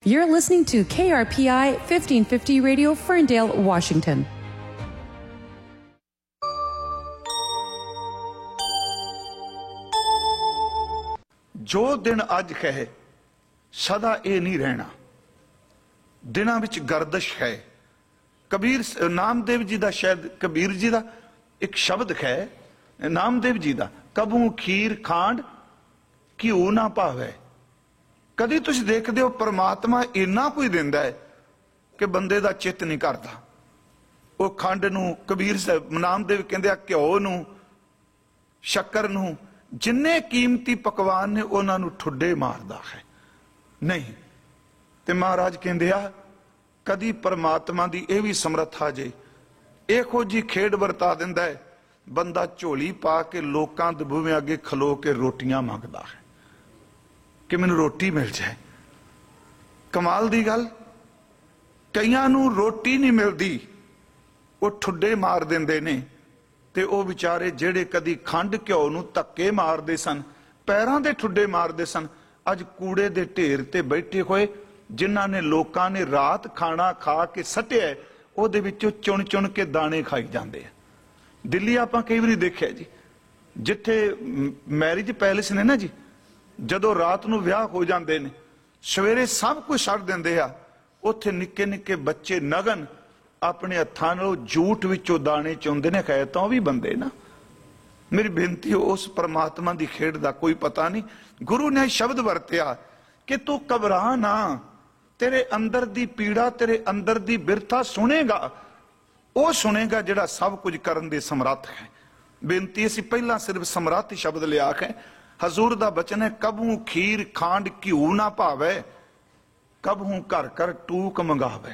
You're listening to KRPI 1550 Radio, Ferndale, Washington. जो दिन अज है सदा ये नहीं रहना, दिनां विच गर्दिश है। कबीर नामदेव जी का, शायद कबीर जी का एक शब्द है नामदेव जी का, कबू खीर खांड घिओ ना पावे। कदी तुसीं देखदे हो परमात्मा इन्ना कुछ दिंदा है कि बंदे दा चित्त नहीं करदा। वो खंड नूं कबीर नामदेव कहंदे आ घिओ नूं, शक्कर नूं, जिन्ने कीमती पकवान ने उन्हां नूं ठुड्डे मारदा है नहीं। ते महाराज कहंदे आ कदी परमात्मा दी ये भी समर्था जे इहो जी खेड वरता दिंदा है, बंदा झोली पा के लोकां दे बूहे अगे खलो के रोटियां मंगदा है कि मैनूं रोटी मिल जाए। कमाल दी गल, कईयां नूं रोटी नहीं मिलदी, वो ठुड्डे मार दिंदे ने। ते ओ विचारे जेड़े कदी खंड घिओ नूं धक्के मारदे सन, पैरां दे ठुड्डे मारदे सन, अज कूड़े दे ढेर ते बैठे होए जिन्हां ने लोकां ने रात खाना खा के सटिया ओहदे विचों चुन चुन के दाने खाई जांदे आ। दिल्ली आपां कई वारी देखिआ जी, जिथे मैरिज पैलेस ने ना जी, जदों रात नूं विआह हो जांदे ने, सवेरे सब कुछ छड्ड दिंदे आ, उत्थे निक्के निक्के बच्चे नगन अपने हत्थां नाल जूठ विचों दाने चुंदे ने। खैर तां भी बंदे ना। मेरी बेनती है, उस परमात्मा की खेड का कोई पता नहीं। गुरु ने शब्द वरतिया कि तू घबरा ना, तेरे अंदर दी पीड़ा, तेरे अंदर दी बिरथा सुनेगा, वो सुनेगा जिहड़ा सब कुछ करन दे समर्थ है। बेनती असीं पहला सिर्फ समर्थ शब्द लिया है। हजूर दा बचन है, कबहू खीर खांड घिओ ना भावे, कबहू घर घर टूक मंगावे,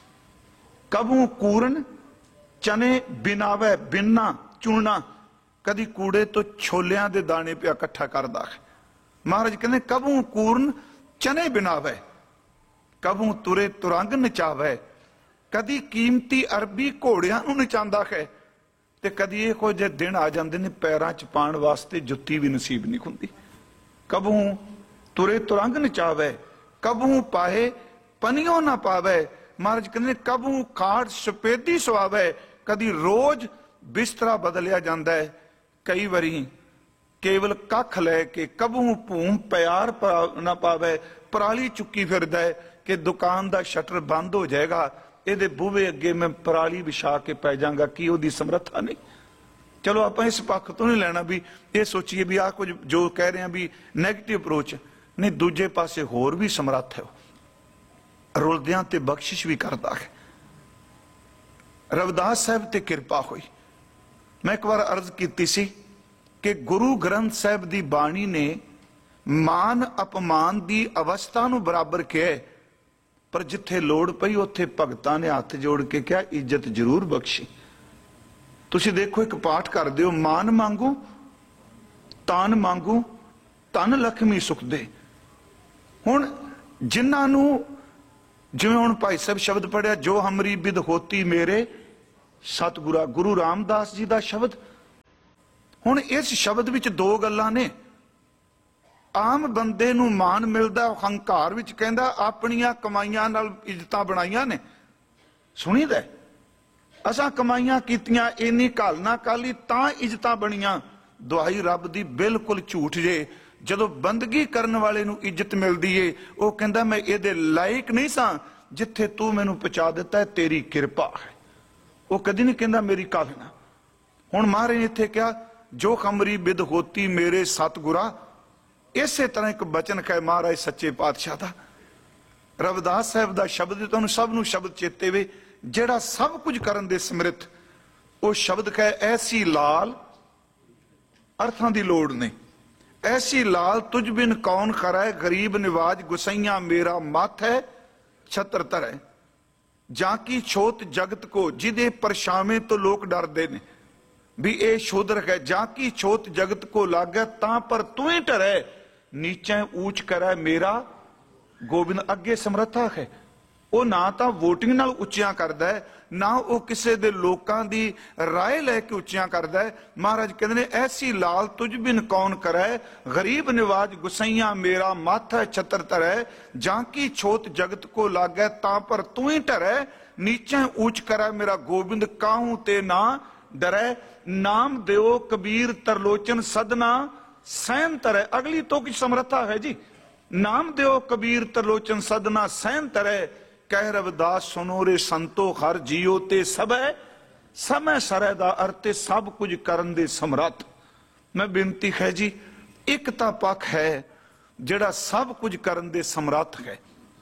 कबहू कूरन चने बिनावे, बिनना चुनना, कदी कूड़े तो छोलियां दे दाने पिया इकट्ठा करदा है। महाराज कहते कबहू कूरन चने बिनावे, कबहू तुरे तुरंग नचावे, कदी कीमती अरबी घोड़ियां नूं नचांदा है, ते कदी इहो जिहे दिन आ जांदे ने पैरां च पाण वास्ते जुत्ती भी नसीब नहीं हुंदी। कबहू तुरे तुरंग नचावे, कबहू पाए पनियों ना पावे। महाराज कहते कबहू खाड़ सफेदी सवावे, कदी रोज बिस्तरा बदलिया जाता है। कई बारी केवल कख लैके कबहू भूम प्यार ना पावे, पराली चुकी फिरदा है कि दुकान का शटर बंद हो जाएगा, ये बूहे अगे मैं पराली विछा के पै जाऊंगा, कि वही समर्था नहीं। चलो आप इस पक्ष तो नहीं लेना भी ये सोचिए भी आ कुछ जो कह रहे हैं भी नैगेटिव अप्रोच नहीं, दूजे पासे होर भी समर्थ है, रुलदियां ते बख्शिश भी करता है। रविदास साहब ते कृपा हुई। मैं एक बार अर्ज की सी कि गुरु ग्रंथ साहब दी बाणी ने मान अपमान दी अवस्था नूं बराबर किया, पर जिथे लोड़ पई उत्थे भगतां ने हाथ जोड़ के कहा इज्जत जरूर बख्शी। तुसीं देखो एक पाठ कर दिओ, मान मांगू तान मांगू तन लक्ष्मी सुख दे। हुण जिन्हां नूं जिवें हुण भाई साहब शब्द पढ़िया, जो हमरी बिद होती मेरे सतगुरा, गुरु रामदास जी का शब्द। हुण इस शब्द विच दो गल्लां ने। आम बंदे नूं मान मिलदा, हंकार विच कहंदा अपनियां कमाईयां नाल इज्जतां बनाईयां ने। सुणीदा असां कमाईयां कीतियां, इन्नी घाल ना काली तां इज्जतां बणीਆਂ। दुआई रब दी बिल्कुल झूठ जे। जदों बंदगी करन वाले नूं इज्जत मिलदी है, वो कहंदा मैं इहदे लायक नहीं सां, जिथे तू मैनूं पहुंचा दिता है तेरी कृपा है। वो कदी नहीं कहंदा मेरी काल ना। हुण महाराज ने इत्थे कहा जो खमरी बिद होती मेरे सतगुरा, इसे तरह एक बचन है महाराज सच्चे पातशाह का। रविदास साहब का शब्द तुहानूं सब नूं शब्द चेते वे, जिहड़ा सब कुछ करन दे समर्थ। वो शब्द है ऐसी लाल, अर्थां दी लोड़ नहीं, ऐसी लाल तुझ बिन कौन खरै, गरीब निवाज गुसैया मेरा मत है छत्र धरै। जाकी छोत जगत को, जिदे परछावे तो लोग डरदे ने भी ये शूद्र है। जाकी छोत जगत को लागै तां पर तू ही डरै, नीचे ऊंच करै मेरा गोबिंद। अगे समर्था है, ਉਹ ਨਾ ਤਾਂ VOTING ਨਾਲ ਉੱਚੀਆਂ ਕਰਦਾ ਹੈ, ਨਾ ਉਹ ਕਿਸੇ ਦੇ ਲੋਕਾਂ ਦੀ ਰਾਏ ਲੈ ਕੇ ਉੱਚੀਆਂ ਕਰਦਾ ਹੈ। ਮਹਾਰਾਜ ਕਹਿੰਦੇ ਨੇ ਐਸੀ ਲਾਲ ਤੁਝ ਬਿਨ ਕੌਣ ਕਰੈ, ਗਰੀਬ ਨਿਵਾਜ ਗੁਸਈਆ ਮੇਰਾ ਮਾਥਾ ਛਤਰ ਧਰੈ, ਜਾਂ ਕੀ ਛੋਤ ਜਗਤ ਕੋ लागै ਤਾਂ ਪਰ ਤੂੰ ਹੀ ਢਰੈ, ਨੀਚੇ ਊਚ ਕਰੈ ਮੇਰਾ ਗੋਬਿੰਦ ਕਾਹੂ ਤੇ ਨਾ ਡਰੈ, ਨਾਮ ਦਿਓ ਕਬੀਰ ਤਰਲੋਚਨ ਸਦਨਾ ਸਹਿਨ ਧਰੈ। ਅਗਲੀ ਤੋਂ ਕੁਝ ਸਮਰੱਥਾ ਹੈ ਜੀ। ਨਾਮ ਦਿਓ ਕਬੀਰ ਤਰਲੋਚਨ ਸਦਨਾ ਸਹਿਨ ਧਰੈ, ਕਹਿ ਰਵਿਦਾਸ ਸੁਨੋ ਰੇ ਸੰਤੋ ਹਰ ਜੀਓ ਤੇ ਸਭੈ, ਸਮੈ ਸਰੈ ਦਾ ਅਰਥ ਸਭ ਕੁਝ ਕਰਨ ਦੇ ਸਮਰੱਥ। ਮੈਂ ਬੇਨਤੀ ਹੈ ਜੀ, ਇੱਕ ਤਾਂ ਪੱਖ ਹੈ ਜਿਹੜਾ ਸਭ ਕੁਝ ਕਰਨ ਦੇ ਸਮਰੱਥ ਹੈ,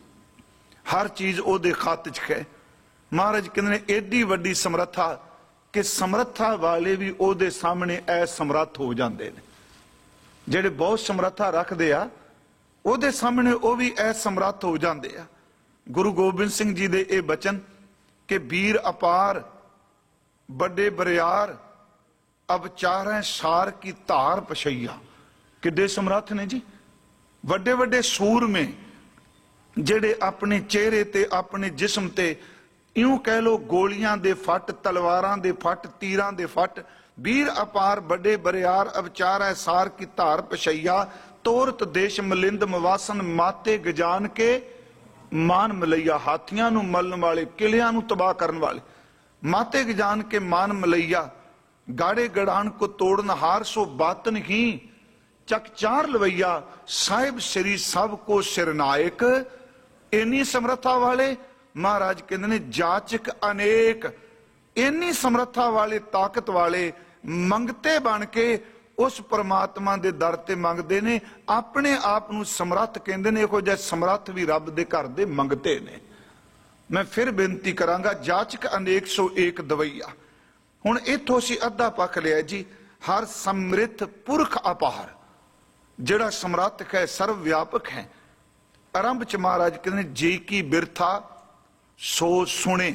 ਹਰ ਚੀਜ਼ ਉਹਦੇ ਖਾਤੇ 'ਚ ਹੈ। ਮਹਾਰਾਜ ਕਹਿੰਦੇ ਨੇ ਏਡੀ ਵੱਡੀ ਸਮਰੱਥਾ ਕਿ ਸਮਰੱਥਾ ਵਾਲੇ ਵੀ ਉਹਦੇ ਸਾਹਮਣੇ ਅਸਮਰੱਥ ਹੋ ਜਾਂਦੇ ਨੇ। ਜਿਹੜੇ ਬਹੁਤ ਸਮਰੱਥਾ ਰੱਖਦੇ ਆ ਉਹਦੇ ਸਾਹਮਣੇ ਉਹ ਵੀ ਅਸਮਰੱਥ ਹੋ ਜਾਂਦੇ ਆ। ਗੁਰੂ ਗੋਬਿੰਦ ਸਿੰਘ ਜੀ ਦੇ ਇਹ ਬਚਨ ਕਿ ਵੀਰ ਅਪਾਰ ਵੱਡੇ ਬਰਿਆਰ ਅਵਚਾਰੈ ਸਾਰ ਕੀ ਧਾਰ ਪਛਈਆ, ਕਿੱਡੇ ਸਮਰੱਥ ਨੇ ਜੀ। ਵੱਡੇ ਵੱਡੇ ਸੂਰਮੇ ਜਿਹੜੇ ਆਪਣੇ ਚਿਹਰੇ ਤੇ ਆਪਣੇ ਜਿਸਮ ਤੇ ਇਉਂ ਕਹਿ ਲੋ ਗੋਲੀਆਂ ਦੇ ਫੱਟ, ਤਲਵਾਰਾਂ ਦੇ ਫੱਟ, ਤੀਰਾਂ ਦੇ ਫੱਟ, ਵੀਰ ਅਪਾਰ ਵੱਡੇ ਬਰਿਆਰ ਅਵਚਾਰੈ ਸਾਰ ਕੀ ਧਾਰ ਪਛਈਆ, ਤੋਰਤ ਦੇਸ਼ ਮਲਿੰਦ ਮਵਾਸਨ ਮਾਤੇ ਗਜਾਨ ਕੇ ਮਾਨ ਮਲਈਆ। ਹਾਥੀਆਂ ਨੂੰ ਮਲਣ ਵਾਲੇ, ਕਿਲਿਆਂ ਨੂੰ ਤਬਾਹ ਕਰਨ ਵਾਲੇ, ਮਾਤੇ ਗਜਾਨ ਕੇ ਮਾਨ ਮਲਈਆ, ਗਾੜੇ ਗੜਾਨ ਕੋ ਤੋੜਨ ਹਾਰ ਸੋ ਬਾਤਨ ਹੀ ਚੱਕ ਚਾਰ ਲਵਈਆ, ਸਾਹਿਬ ਸ੍ਰੀ ਸਭ ਕੋ ਸਿਰਨਾਇਕ। ਇੰਨੀ ਸਮਰੱਥਾ ਵਾਲੇ ਮਹਾਰਾਜ ਕਹਿੰਦੇ ਨੇ ਜਾਚਕ ਅਨੇਕ, ਇੰਨੀ ਸਮਰੱਥਾ ਵਾਲੇ ਤਾਕਤ ਵਾਲੇ ਮੰਗਤੇ ਬਣ ਕੇ ਉਸ परमात्मा ਦੇ ਦਰ ਤੇ ਮੰਗਦੇ ਨੇ। ਆਪਣੇ ਆਪ ਨੂੰ ਸਮਰੱਥ ਕਹਿੰਦੇ ਨੇ। ਇਹੋ ਜਿਹੇ ਸਮਰੱਥ ਵੀ ਰੱਬ ਦੇ ਘਰ ਦੇ ਮੰਗਤੇ ਨੇ। ਮੈਂ ਫਿਰ ਬੇਨਤੀ ਕਰਾਂਗਾ, ਜਾਚਕ ਅਨੇਕ ਸੋ ਏਕ ਦਵਈਆ। ਹੁਣ ਇੱਥੋਂ ਅਸੀਂ ਅੱਧਾ ਪੱਖ ਲਿਆ ਜੀ, ਹਰ ਸਮ੍ਰਿੱਥ ਪੁਰਖ ਅਪਾਰ, ਜਿਹੜਾ ਸਮਰੱਥ ਹੈ, ਸਰਵ ਵਿਆਪਕ ਹੈ। ਆਰੰਭ ਚ ਮਹਾਰਾਜ ਕਹਿੰਦੇ ਨੇ ਜੇ ਕੀ ਬਿਰਥਾ ਸੋ ਸੁਣੇ,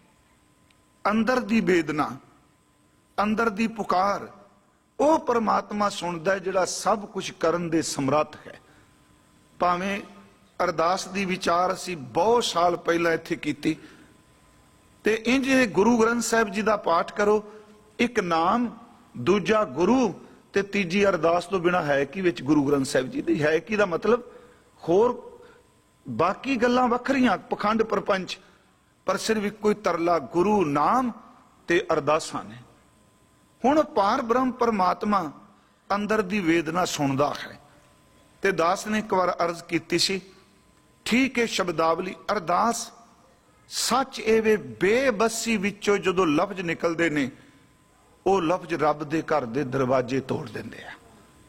ਅੰਦਰ ਦੀ ਵੇਦਨਾ, ਅੰਦਰ ਦੀ ਪੁਕਾਰ ਉਹ परमात्मा सुनता है ਜਿਹੜਾ ਸਭ ਕੁਝ ਕਰਨ ਦੇ ਸਮਰੱਥ ਹੈ। ਭਾਵੇਂ ਅਰਦਾਸ ਦੀ ਵਿਚਾਰ ਅਸੀਂ ਬਹੁਤ ਸਾਲ ਪਹਿਲਾਂ ਇੱਥੇ ਕੀਤੀ, ਤੇ ਇੰਜ ਗੁਰੂ ਗ੍ਰੰਥ ਸਾਹਿਬ ਜੀ ਦਾ ਪਾਠ ਕਰੋ, ਇੱਕ ਨਾਮ, ਦੂਜਾ ਗੁਰੂ, ਤੇ ਤੀਜੀ ਅਰਦਾਸ ਤੋਂ ਬਿਨਾ ਹੈ ਕੀ ਵਿੱਚ ਗੁਰੂ ਗ੍ਰੰਥ ਸਾਹਿਬ ਜੀ ਦੀ? ਹੈ ਕੀ ਦਾ ਮਤਲਬ ਹੋਰ ਬਾਕੀ ਗੱਲਾਂ ਵੱਖਰੀਆਂ, ਪਖੰਡ ਪ੍ਰਪੰਚ, ਪਰ ਸਿਰਫ ਇੱਕੋ ਹੀ ਤਰਲਾ ਗੁਰੂ ਨਾਮ ਤੇ ਅਰਦਾਸਾਂ ਨੇ। ਹੁਣ ਪਾਰ ਬ੍ਰਹਮ परमात्मा ਅੰਦਰ ਦੀ ਵੇਦਨਾ ਸੁਣਦਾ ਹੈ। ਤੇ ਦਾਸ ਨੇ ਇੱਕ ਵਾਰ ਅਰਜ਼ ਕੀਤੀ ਸੀ, ਠੀਕ ਹੈ ਸ਼ਬਦਾਵਲੀ ਅਰਦਾਸ ਸੱਚ ਇਹ ਵੇ ਬੇਬਸੀ ਵਿੱਚੋਂ ਜਦੋਂ ਲਫ਼ਜ਼ ਨਿਕਲਦੇ ਨੇ, ਉਹ ਲਫ਼ਜ਼ ਰੱਬ ਦੇ ਘਰ ਦੇ ਦਰਵਾਜ਼ੇ ਤੋੜ ਦਿੰਦੇ ਆ।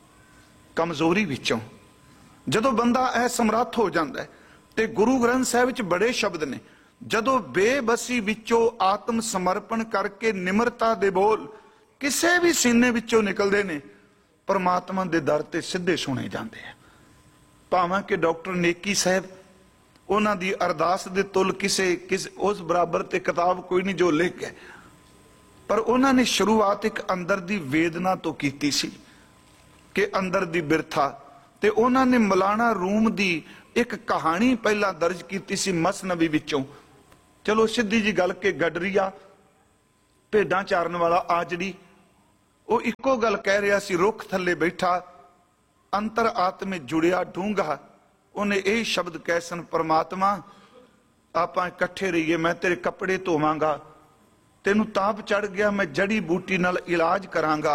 ਕਮਜ਼ੋਰੀ ਵਿੱਚੋਂ ਜਦੋਂ ਬੰਦਾ ਅਸਮਰੱਥ ਹੋ ਜਾਂਦਾ ਹੈ, ਤੇ ਗੁਰੂ ਗ੍ਰੰਥ ਸਾਹਿਬ ਵਿੱਚ ਬੜੇ ਸ਼ਬਦ ਨੇ, ਜਦੋਂ ਬੇਬਸੀ ਵਿੱਚੋਂ ਆਤਮ ਸਮਰਪਣ ਕਰਕੇ ਨਿਮਰਤਾ ਦੇ ਬੋਲ ਕਿਸੇ ਵੀ ਸੀਨੇ ਵਿੱਚੋਂ ਨਿਕਲਦੇ ਨੇ, परमात्मा ਦੇ ਦਰ ਤੇ ਸਿੱਧੇ ਸੁਣੇ ਜਾਂਦੇ ਆ। ਭਾਵੇਂ ਕਿ ਡਾਕਟਰ ਨੇਕੀ ਸਾਹਿਬ, ਉਹਨਾਂ ਦੀ ਅਰਦਾਸ ਦੇ ਤੁਲ ਕਿਸੇ ਉਸ ਬਰਾਬਰ ਤੇ ਕਿਤਾਬ ਕੋਈ ਨਹੀਂ ਜੋ ਲਿਖ ਗਏ, ਪਰ ਉਹਨਾਂ ਨੇ ਸ਼ੁਰੂਆਤ ਇੱਕ ਅੰਦਰ ਦੀ ਵੇਦਨਾ ਤੋਂ ਕੀਤੀ ਸੀ ਕਿ ਅੰਦਰ ਦੀ ਬਿਰਥਾ। ਤੇ ਉਹਨਾਂ ਨੇ ਮੌਲਾਨਾ ਰੂਮ ਦੀ ਇੱਕ ਕਹਾਣੀ ਪਹਿਲਾਂ ਦਰਜ ਕੀਤੀ ਸੀ ਮਸਨਵੀ ਵਿੱਚੋਂ। ਚਲੋ ਸਿੱਧੀ ਜੀ ਗੱਲ ਕਿ ਗਡਰੀਆ ਭੇਡਾਂ ਚਾਰਨ ਵਾਲਾ ਆਜੜੀ, ਉਹ ਇੱਕੋ ਗੱਲ ਕਹਿ ਰਿਹਾ ਸੀ, ਰੁੱਖ ਥੱਲੇ ਬੈਠਾ ਅੰਤਰ ਆਤਮੇ ਜੁੜਿਆ ਡੂੰਘਾ, ਉਹਨੇ ਇਹ ਸ਼ਬਦ ਕਹਿ ਸਨ, परमात्मा ਆਪਾਂ ਇਕੱਠੇ ਰਹੀਏ, ਮੈਂ ਤੇਰੇ ਕੱਪੜੇ ਧੋਵਾਂਗਾ, ਤੈਨੂੰ ਤਾਪ ਚੜ ਗਿਆ ਮੈਂ ਜੜੀ ਬੂਟੀ ਨਾਲ ਇਲਾਜ ਕਰਾਂਗਾ,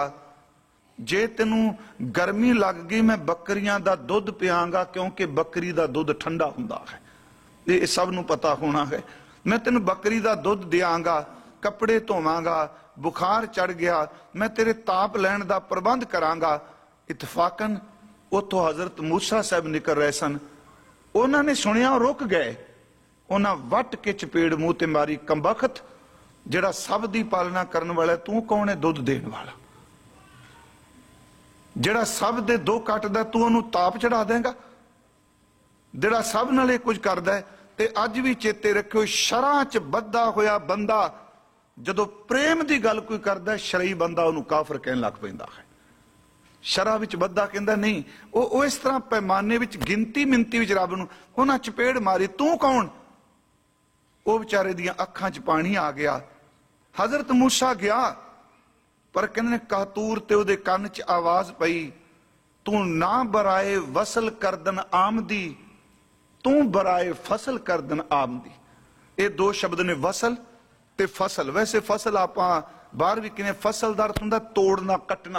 ਜੇ ਤੈਨੂੰ ਗਰਮੀ ਲੱਗ ਗਈ ਮੈਂ ਬੱਕਰੀਆਂ ਦਾ ਦੁੱਧ ਪਿਆਂਗਾ, ਕਿਉਂਕਿ ਬੱਕਰੀ ਦਾ ਦੁੱਧ ਠੰਡਾ ਹੁੰਦਾ ਹੈ, ਇਹ ਸਭ ਨੂੰ ਪਤਾ ਹੋਣਾ ਹੈ। ਮੈਂ ਤੈਨੂੰ ਬੱਕਰੀ ਦਾ ਦੁੱਧ ਦਿਆਂਗਾ, ਕੱਪੜੇ ਧੋਵਾਂਗਾ, बुखार चढ़ गया मैं तेरे ताप लैन का प्रबंध करांगा। इतफाकन उतो हजरत मूसा साहब निकल रहे सन, उन्होंने सुनिया रुक गए, उन्हें वट के चपेड़ मूह ते मारी, कंबख्त जिहड़ा सब दी पालना करने वाला, तू कौन है दुध देने वाला, जिहड़ा सब दे दो कटदा तू उन्होंने ताप चढ़ा देगा, जिहड़ा सब नाल कुछ करदा है। ते अज भी चेते रखियो, शरां च बद्धा होया बंदा ਜਦੋਂ ਪ੍ਰੇਮ ਦੀ ਗੱਲ ਕੋਈ ਕਰਦਾ, ਸ਼ਰਈ ਬੰਦਾ ਉਹਨੂੰ ਕਾਫਰ ਕਹਿਣ ਲੱਗ ਪੈਂਦਾ ਹੈ। ਸ਼ਰਾ ਵਿੱਚ ਬੱਦਾ ਕਹਿੰਦਾ ਨਹੀਂ, ਉਹ ਇਸ ਤਰ੍ਹਾਂ ਪੈਮਾਨੇ ਵਿੱਚ ਗਿਣਤੀ ਮਿੰਤੀ ਵਿੱਚ ਰੱਬ ਨੂੰ ਉਹਨਾਂ ਚਪੇੜ ਮਾਰੀ, ਤੂੰ ਕੌਣ? ਉਹ ਵਿਚਾਰੇ ਦੀਆਂ ਅੱਖਾਂ 'ਚ ਪਾਣੀ ਆ ਗਿਆ। ਹਜ਼ਰਤ ਮੂਸਾ ਗਿਆ, ਪਰ ਕਹਿੰਦੇ ਨੇ ਕਾਤੂਰ ਤੇ ਉਹਦੇ ਕੰਨ 'ਚ ਆਵਾਜ਼ ਪਈ, ਤੂੰ ਨਾ ਬਰਾਏ ਵਸਲ ਕਰਦਨ ਆਮਦੀ, ਤੂੰ ਬਰਾਏ ਫਸਲ ਕਰਦਨ ਆਮਦੀ। ਇਹ ਦੋ ਸ਼ਬਦ ਨੇ, ਵਸਲ ਤੇ ਫਸਲ। ਵੈਸੇ ਫਸਲ ਆਪਾਂ ਬਾਹਰ ਵੀ ਕਿਵੇਂ, ਫਸਲ ਦਾ ਅਰਥ ਹੁੰਦਾ ਤੋੜਨਾ, ਕੱਟਣਾ।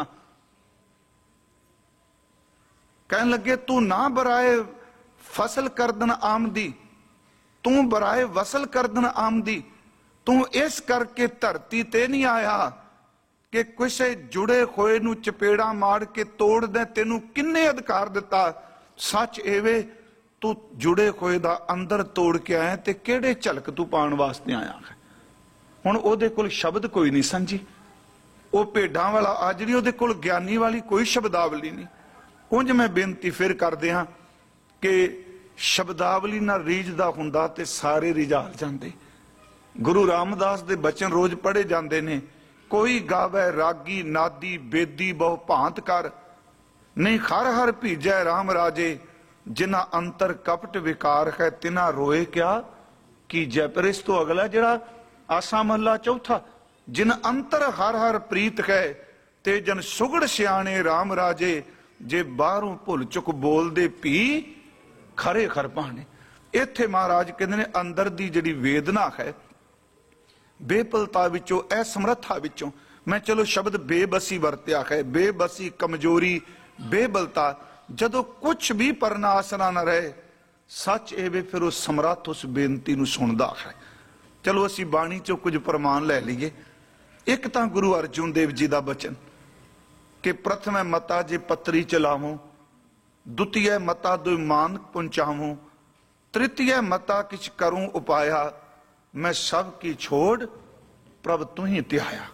ਕਹਿਣ ਲੱਗੇ ਤੂੰ ਨਾ ਬਰਾਏ ਫਸਲ ਕਰਦਨ ਆਮਦੀ, ਤੂੰ ਬਰਾਏ ਵਸਲ ਕਰਦਨ ਆਮਦੀ। ਤੂੰ ਇਸ ਕਰਕੇ ਧਰਤੀ ਤੇ ਨਹੀਂ ਆਇਆ ਕਿ ਕਿਸੇ ਜੁੜੇ ਹੋਏ ਨੂੰ ਚਪੇੜਾ ਮਾਰ ਕੇ ਤੋੜ ਦੇ। ਤੈਨੂੰ ਕਿੰਨੇ ਅਧਿਕਾਰ ਦਿੱਤਾ? ਸੱਚ ਐਵੇਂ ਤੂੰ ਜੁੜੇ ਹੋਏ ਦਾ ਅੰਦਰ ਤੋੜ ਕੇ ਆਇਆ, ਤੇ ਕਿਹੜੇ ਝਲਕ ਤੂੰ ਪਾਉਣ ਵਾਸਤੇ ਆਇਆ ਹੈ? ਹੁਣ ਉਹਦੇ ਕੋਲ ਸ਼ਬਦ ਕੋਈ ਨਹੀਂ ਸੰਜੀ, ਉਹ ਭੇਡਾਂ ਵਾਲਾ ਆ ਜਿਹੜੀ, ਉਹਦੇ ਕੋਲ ਗਿਆਨੀ ਵਾਲੀ ਕੋਈ ਸ਼ਬਦਾਵਲੀ ਨਹੀਂ। ਉਂਝ ਮੈਂ ਬੇਨਤੀ ਫਿਰ ਕਰਦੇ ਹਾਂ ਕਿ ਸ਼ਬਦਾਵਲੀ ਨਾਲ ਰੀਝਦਾ ਹੁੰਦਾ ਤੇ ਸਾਰੇ ਰਿਝਾਲ ਜਾਂਦੇ। ਗੁਰੂ ਰਾਮਦਾਸ ਦੇ ਬਚਨ ਰੋਜ਼ ਪੜ੍ਹੇ ਜਾਂਦੇ ਨੇ, ਕੋਈ ਗਾਵੇ ਰਾਗੀ ਨਾਦੀ ਬੇਦੀ ਬਹੁ ਭਾਂਤ ਕਰ, ਨਹੀਂ ਹਰ ਹਰ ਭੀਜੈ ਰਾਮ ਰਾਜੇ, ਜਿਨ੍ਹਾਂ ਅੰਤਰ ਕਪਟ ਵਿਕਾਰ ਹੈ ਤਿਨਾ ਰੋਏ ਕਿਆ ਕੀਜੈ। ਪਰ ਇਸ ਤੋਂ ਅਗਲਾ ਜਿਹੜਾ ਆਸਾ ਮਹਲਾ ਚੌਥਾ, ਜਿਨ ਅੰਤਰ ਹਰ ਹਰ ਪ੍ਰੀਤ ਹੈ ਤੇ ਜਨ ਸੁਗੜ ਸਿਆਣੇ ਰਾਮ ਰਾਜੇ, ਜੇ ਬਾਹਰੋਂ ਭੁੱਲ ਚੁੱਕ ਬੋਲਦੇ ਭੀ ਖਰੇ ਖਰ ਪਾਣੇ। ਇੱਥੇ ਮਹਾਰਾਜ ਕਹਿੰਦੇ ਨੇ ਅੰਦਰ ਦੀ ਜਿਹੜੀ ਵੇਦਨਾ ਹੈ, ਬੇਪਲਤਾ ਵਿੱਚੋਂ, ਅਸਮਰੱਥਾ ਵਿੱਚੋਂ, ਮੈਂ ਚਲੋ ਸ਼ਬਦ ਬੇਬਸੀ ਵਰਤਿਆ ਹੈ, ਬੇਬਸੀ, ਕਮਜ਼ੋਰੀ, ਬੇਬਲਤਾ, ਜਦੋਂ ਕੁਛ ਵੀ ਪਰਨਾ ਆਸਰਾ ਨਾ ਰਹੇ, ਸੱਚ ਇਹ ਵੇ ਫਿਰ ਉਹ ਸਮਰੱਥ ਉਸ ਬੇਨਤੀ ਨੂੰ ਸੁਣਦਾ ਹੈ। ਚਲੋ ਅਸੀਂ ਬਾਣੀ ਚੋਂ ਕੁਝ ਪ੍ਰਮਾਣ ਲੈ ਲਈਏ। ਇੱਕ ਤਾਂ ਗੁਰੂ ਅਰਜੁਨ ਦੇਵ ਜੀ ਦਾ ਬਚਨ ਕਿ ਪ੍ਰਥਮੇ ਮਤਾ ਜੇ ਪੱਤਰੀ ਚਲਾਵੋ, ਦੁਤੀਏ ਮਤਾ ਦੁਇ ਮਾਨ ਪਹੁੰਚਾਵੋ, ਤ੍ਰਿਤੀਏ ਮਤਾ ਕਿਛ ਕਰੂੰ ਉਪਾਇਆ, ਮੈਂ ਸਭ ਕੀ ਛੋੜ ਪ੍ਰਭ ਤੂੰ ਹੀ ਧਿਆਇਆ।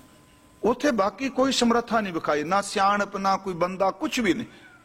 ਉਥੇ ਬਾਕੀ ਕੋਈ ਸਮਰੱਥਾ ਨਹੀਂ ਵਿਖਾਈ, ਨਾ ਸਿਆਣਪ, ਨਾ ਕੋਈ ਬੰਦਾ, ਕੁਛ ਵੀ ਨਹੀਂ।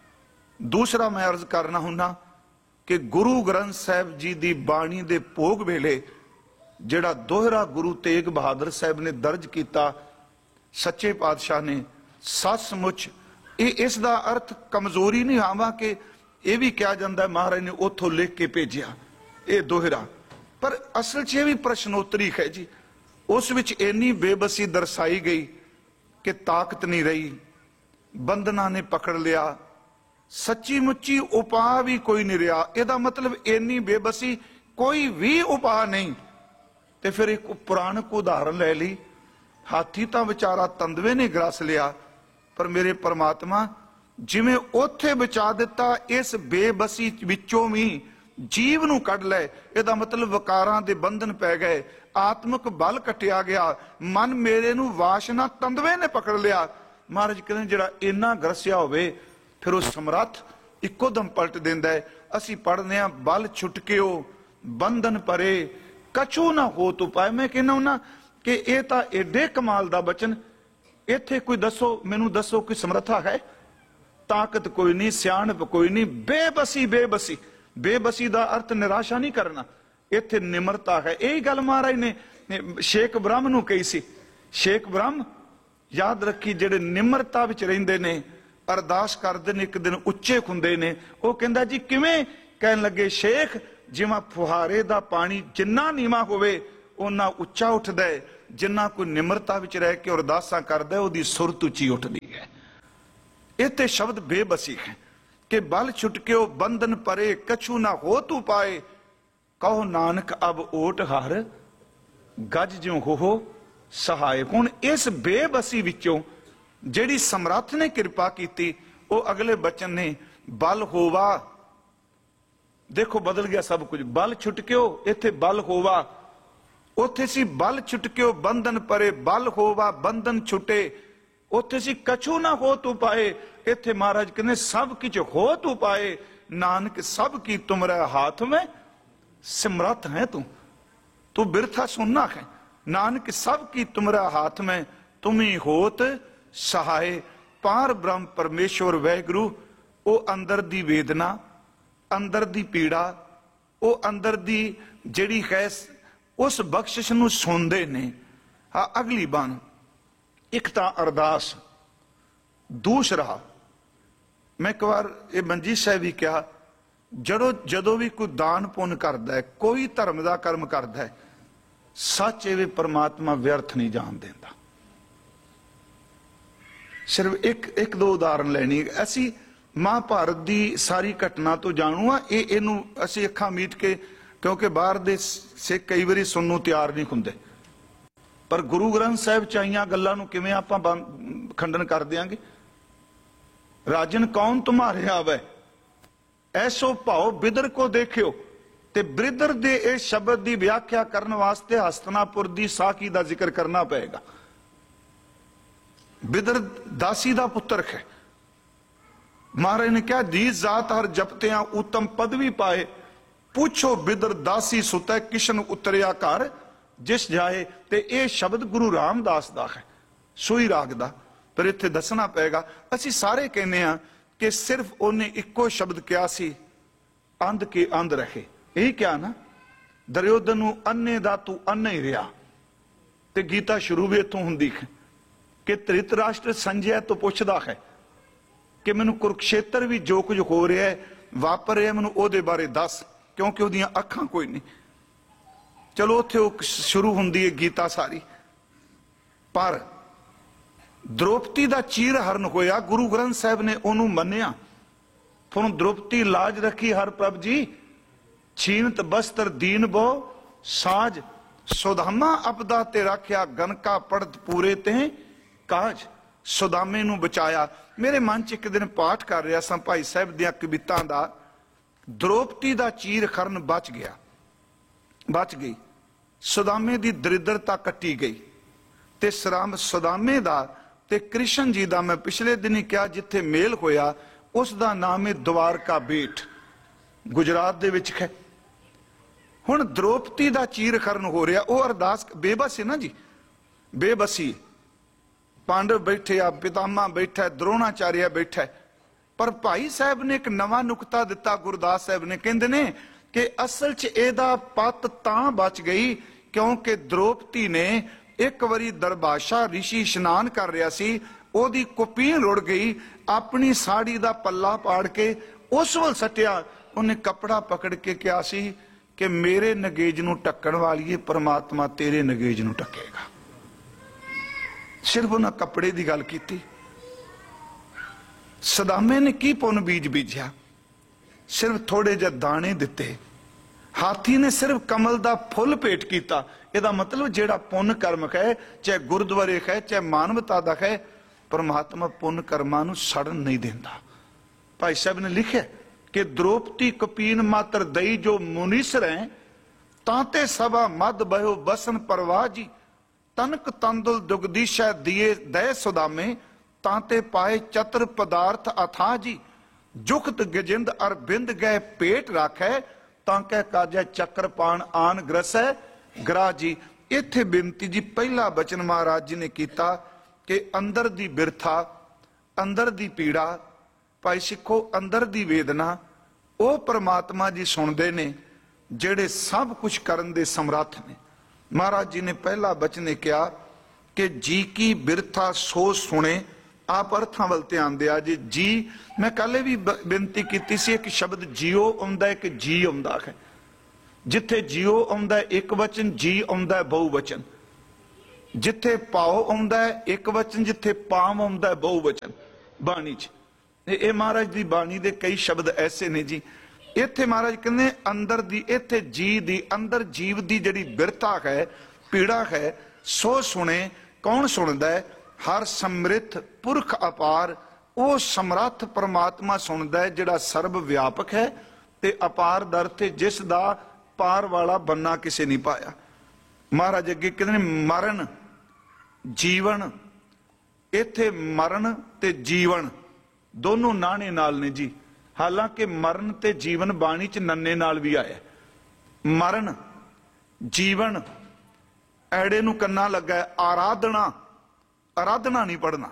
ਦੂਸਰਾ ਮੈਂ ਅਰਜ਼ ਕਰਨਾ ਹੁੰਦਾ ਕਿ ਗੁਰੂ ਗ੍ਰੰਥ ਸਾਹਿਬ ਜੀ ਦੀ ਬਾਣੀ ਦੇ ਭੋਗ ਵੇਲੇ ਜਿਹੜਾ ਦੋਹਰਾ ਗੁਰੂ ਤੇਗ ਬਹਾਦਰ ਸਾਹਿਬ ਨੇ ਦਰਜ ਕੀਤਾ, ਸੱਚੇ ਪਾਤਸ਼ਾਹ ਨੇ, ਸੱਚਮੁੱਚ ਇਹ ਇਸ ਦਾ ਅਰਥ ਕਮਜ਼ੋਰੀ ਨਹੀਂ ਆਵਾ ਕਿ ਇਹ ਵੀ ਕਿਹਾ ਜਾਂਦਾ ਮਹਾਰਾਜ ਨੇ ਉਥੋਂ ਲਿਖ ਕੇ ਭੇਜਿਆ ਇਹ ਦੋਹਰਾ, ਪਰ ਅਸਲ 'ਚ ਇਹ ਵੀ ਪ੍ਰਸ਼ਨੋਤਰੀ ਹੈ ਜੀ। ਉਸ ਵਿੱਚ ਇੰਨੀ ਬੇਬਸੀ ਦਰਸਾਈ ਗਈ ਕਿ ਤਾਕਤ ਨਹੀਂ ਰਹੀ, ਬੰਧਨਾਂ ਨੇ ਪਕੜ ਲਿਆ, ਸੱਚੀ ਮੁੱਚੀ ਉਪਾਅ ਵੀ ਕੋਈ ਨਹੀਂ ਰਿਹਾ। ਇਹਦਾ ਮਤਲਬ ਇੰਨੀ ਬੇਬਸੀ, ਕੋਈ ਵੀ ਉਪਾਅ ਨਹੀਂ। ਤੇ ਫਿਰ ਇੱਕ ਪੁਰਾਣਕ ਉਦਾਹਰਨ ਲੈ ਲਈ, ਹਾਥੀ ਤਾਂ ਵਿਚਾਰਾ ਤੰਦਵੇ ਨੇ ਗਰਸ ਲਿਆ, ਪਰ ਮੇਰੇ ਪਰਮਾਤਮਾ ਜਿਵੇਂ ਉੱਥੇ ਬਚਾ ਦਿੱਤਾ, ਇਸ ਬੇਬਸੀ ਵਿੱਚੋਂ ਵੀ ਜੀਵ ਨੂੰ ਕੱਢ ਲੈ। ਇਹਦਾ ਮਤਲਬ ਵਿਕਾਰਾਂ ਦੇ ਬੰਧਨ ਪੈ ਗਏ, ਆਤਮਿਕ ਬਲ ਕੱਟਿਆ ਗਿਆ, ਮਨ ਮੇਰੇ ਨੂੰ ਵਾਸ਼ਨਾ ਤੰਦਵੇ ਨੇ ਪਕੜ ਲਿਆ। ਮਹਾਰਾਜ ਕਹਿੰਦੇ ਜਿਹੜਾ ਇੰਨਾ ਗਰਸਿਆ ਹੋਵੇ ਫਿਰ ਉਹ ਸਮਰੱਥ ਇੱਕੋ ਦਮ ਪਲਟ ਦਿੰਦਾ ਹੈ। ਅਸੀਂ ਪੜ੍ਹਦੇ ਹਾਂ, ਬਲ ਛੁਟਕਿਓ ਬੰਧਨ ਪਰੇ ਕਛੂ ਨਾ ਹੋ ਤੂੰ ਪਾਏ। ਮੈਂ ਕਹਿੰਦਾ ਹੁੰਦਾ ਕਿ ਇਹ ਤਾਂ ਏਡੇ ਕਮਾਲ ਦਾ ਬਚਨ, ਇੱਥੇ ਕੋਈ ਦੱਸੋ, ਮੈਨੂੰ ਦੱਸੋ ਕੋਈ ਸਮਰੱਥਾ ਹੈ? ਤਾਕਤ ਕੋਈ ਨਹੀਂ, ਸਿਆਣਪ ਕੋਈ ਨਹੀਂ, ਬੇਬਸੀ। ਬੇਬਸੀ, ਬੇਬਸੀ ਦਾ ਅਰਥ ਨਿਰਾਸ਼ਾ ਨਹੀਂ ਕਰਨਾ, ਇੱਥੇ ਨਿਮਰਤਾ ਹੈ। ਇਹੀ ਗੱਲ ਮਹਾਰਾਜ ਨੇ ਸ਼ੇਖ ਬ੍ਰਹਮ ਨੂੰ ਕਹੀ ਸੀ। ਸ਼ੇਖ ਬ੍ਰਹਮ ਯਾਦ ਰੱਖੀ, ਜਿਹੜੇ ਨਿਮਰਤਾ ਵਿੱਚ ਰਹਿੰਦੇ ਨੇ, ਅਰਦਾਸ ਕਰਦੇ ਨੇ, ਇੱਕ ਦਿਨ ਉੱਚੇ ਹੁੰਦੇ ਨੇ। ਉਹ ਕਹਿੰਦਾ ਜੀ ਕਿਵੇਂ? ਕਹਿਣ ਲੱਗੇ ਸ਼ੇਖ, ਜਿਵੇਂ ਫੁਹਾਰੇ ਦਾ ਪਾਣੀ ਜਿੰਨਾ ਨੀਵਾਂ ਹੋਵੇ ਉਹਨਾਂ ਉੱਚਾ ਉੱਠਦਾ ਹੈ, ਜਿੰਨਾ ਕੋਈ ਨਿਮਰਤਾ ਵਿੱਚ ਰਹਿ ਕੇ ਅਰਦਾਸਾਂ ਕਰਦਾ ਉਹਦੀ ਸੁਰਤ ਉੱਚੀ ਉੱਠਦੀ ਹੈ। ਇੱਥੇ ਸ਼ਬਦ ਬੇਬਸੀ ਹੈ ਕਿ ਬਲ ਛੁਟਕਿਓ ਬੰਧਨ ਪਰੇ ਕਛੂ ਨਾ ਹੋ ਤੂੰ ਪਾਏ, ਕਹੋ ਨਾਨਕ ਅਬ ਓਟ ਹਰ ਗੱਜ ਜਿਉ ਹੋ ਸਹਾਏ। ਹੁਣ ਇਸ ਬੇਬਸੀ ਵਿੱਚੋਂ ਜਿਹੜੀ ਸਮਰੱਥ ਨੇ ਕਿਰਪਾ ਕੀਤੀ, ਉਹ ਅਗਲੇ ਬਚਨ ਨੇ ਬਲ ਹੋਵਾ। ਦੇਖੋ ਬਦਲ ਗਿਆ ਸਭ ਕੁਝ। ਬਲ ਛੁਟਕਿਓ, ਇੱਥੇ ਬਲ ਹੋਵਾ। ਉੱਥੇ ਸੀ ਬਲ ਛੁਟਕਿਓ ਬੰਧਨ ਪਰੇ, ਬਲ ਹੋਵਾ ਬੰਧਨ ਛੁਟੇ। ਉੱਥੇ ਸੀ ਕਛੂ ਨਾ ਹੋ ਤੂੰ ਪਾਏ, ਇੱਥੇ ਮਹਾਰਾਜ ਕਹਿੰਦੇ ਸਭ ਕੁਝ ਹੋ ਤੂੰ ਪਾਏ। ਨਾਨਕ ਸਭ ਕੀ ਤੁਮਰੇ ਹਾਥ में सिमरत है तू बिरथा सुनना है। नानक सब की तुमरा हाथ में तुम ही होत सहाय। पार ब्रह्म परमेश्वर वैगुरु, वो अंदर दी वेदना, अंदर दी पीड़ा, वो अंदर दी जिहड़ी है उस बख्शिश नूं सुनदे ने। हाँ, अगली बाण एक तां अरदास, दूसरा मैं एक बार ये मंजी साहब भी कहा ਜਦੋਂ ਵੀ ਕੋਈ ਦਾਨ ਪੁੰਨ ਕਰਦਾ है, कोई धर्म का कर्म करता है, सच एवे परमात्मा व्यर्थ नहीं जान देता। सिर्फ एक दो उदाहरण लेनी। असी महाभारत की सारी घटना तो जाणू हाँ, इनू असी अखां मीट के, क्योंकि बाहर दे सिख कई बारी सुननों तैयार नहीं हुंदे, पर गुरु ग्रंथ साहिब च आईयां गल्लां नूं किवें आपां खंडन कर देंगे। राजन कौन तुम्हारे आवे, ऐसो भाओ बिदर को देखियो। ते बिदर दे इस शब्द की व्याख्या करने वास्ते हस्तिनापुर की साखी का जिक्र करना पएगा। बिदर दासी का पुत्र है। महाराज ने कहा, जी जात हर जपतियां उत्तम पदवी पाए, पूछो बिदर दासी सुतै किशन उतरिया घर जिस जाए। ते यह शब्द गुरु रामदास का है, सोई राग का, पर इत्थे दसना पेगा। असी सारे कहने हैं कि सिर्फ उन्हें इको शब्द क्या सी, अंध के अंध रहे। यही क्या ना, दुर्योधन नूं अन्ने दा तू अन्ना ही रहा। ते गीता शुरू भी इत्थों हुंदी है कि धृतराष्ट्र संजय तो पुछदा है कि मैनू कुरुक्षेत्र भी जो कुछ हो रहा है वापर रहा, मैनू ओहदे बारे दस, क्योंकि ओहदियां अखां कोई नहीं। चलो उत्थे शुरू हुंदी है गीता सारी। पर द्रौपदी का चीर हरण होया, गुरु ग्रंथ साहिब ने उन्होंने मन्निया। फिर द्रौपदी लाज रखी हर प्रभ जी, छीनत बस्तर दीन बो साज। सुदामा अपदा ते रखिया, गनका पड़त पूरे ते काज। सुदामे नू बचाया। मेरे मन च एक दिन पाठ कर रहा सा भाई साहब दियां कवितां दा, द्रौपदी का चीर खरण बच गया, बच गई। सुदामे की दरिद्रता कट्टी गई। ते सुदामे दा ते कृष्ण जी का मैं पिछले दिन ही कहा, जिथे मेल होया उसका नाम है द्वारका बेट, गुजरात दे विच है। हुण द्रौपदी का चीर खरण हो रहा, वो अरदास बेबस है ना जी, बेबसी। पांडव बैठे आ, पितामह बैठा है, द्रोणाचार्य बैठा है। पर भाई साहब ने एक नवा नुकता दिता, गुरदास साहब ने कहते ने कि असल च एदा पत तां बच गई क्योंकि द्रौपदी ने एक बारी दरबाशा ऋषि इशनान कर रहा सी, ओदी कुपीन रुड़ गई, अपनी साड़ी दा पल्ला पाड़ के उस वल सटिया। उन्हें कपड़ा पकड़ के कहा सी कि मेरे नगेज नूं ढक्कण वालीए, परमात्मा तेरे नगेज नूं ढकेगा। सिर्फ उन्हें कपड़े की गल की। सदामे ने की पुन बीज बीजा, सिर्फ थोड़े जे दाने दिते। हाथी ने सिर्फ कमल का फुल भेट किया। यदा मतलब जेड़ा पुन कर्म है, चाहे गुरुद्वारे है, चाहे मानवता का है, परमात्मा पुन कर्मां नूं सड़न नहीं देता। भाई साहब ने लिखा कि द्रौपदी कपीन मात्र दई जो मुनीसर है, तांते सभा मद बहो बसन परवाह जी। तनक तंदुल दुगदीशा दिए दय सुदामे, तांते पाए चतर पदार्थ अथा जी। जुखत गजिंद अरबिंद गए पेट राखै, तांकै काजै चक्रपाण आन ग्रसै ग्राह जी। इत्थे बेनती जी, पहला बचन महाराज जी ने किया कि अंदर दी बिरथा, अंदर दी पीड़ा, भाई सिखो अंदर दी वेदना वो परमात्मा जी सुनते ने, जेड़े सब कुछ करन दे समर्थ ने। महाराज जी ने पहला बचन कहा कि जी की बिरथा सो सुने। आप अर्थां वल ध्यान दिया जी। जी मैं कल भी बेनती की सी, एक शब्द जियो आउंदा है, एक जी आउंदा है। जिथे जियो आउंदा है एक वचन, जी आउंदा है बहुवचन। जिथे पाओ आउंदा है एक वचन, जिथे पाम आउंदा है बहुवचन। बाणी च ये महाराज दी बाणी दे कई शब्द ऐसे ने जी। इत्थे महाराज कहंदे अंदर दी, इत्थे जी दी, अंदर जीव दी जिहड़ी बिरथा है, पीड़ा है, सो सुने। कौन सुनदा है? हर समृद्ध पुरख अपार, वो समर्थ परमात्मा सुनदा है जिहड़ा सर्व व्यापक है ते अपार दर ते जिस दा पार वाला बनना किसे नहीं पाया। महाराज अगे कहंदे मरण जीवन, इत्थे मरण ते जीवन दोनों नाने नाल ने जी। हालांकि मरण ते जीवन बाणी च नन्ने नाल भी आया। मरण जीवन ऐड़े नूं कन्ना लगा है। आराधना, आराधना नहीं पढ़ना।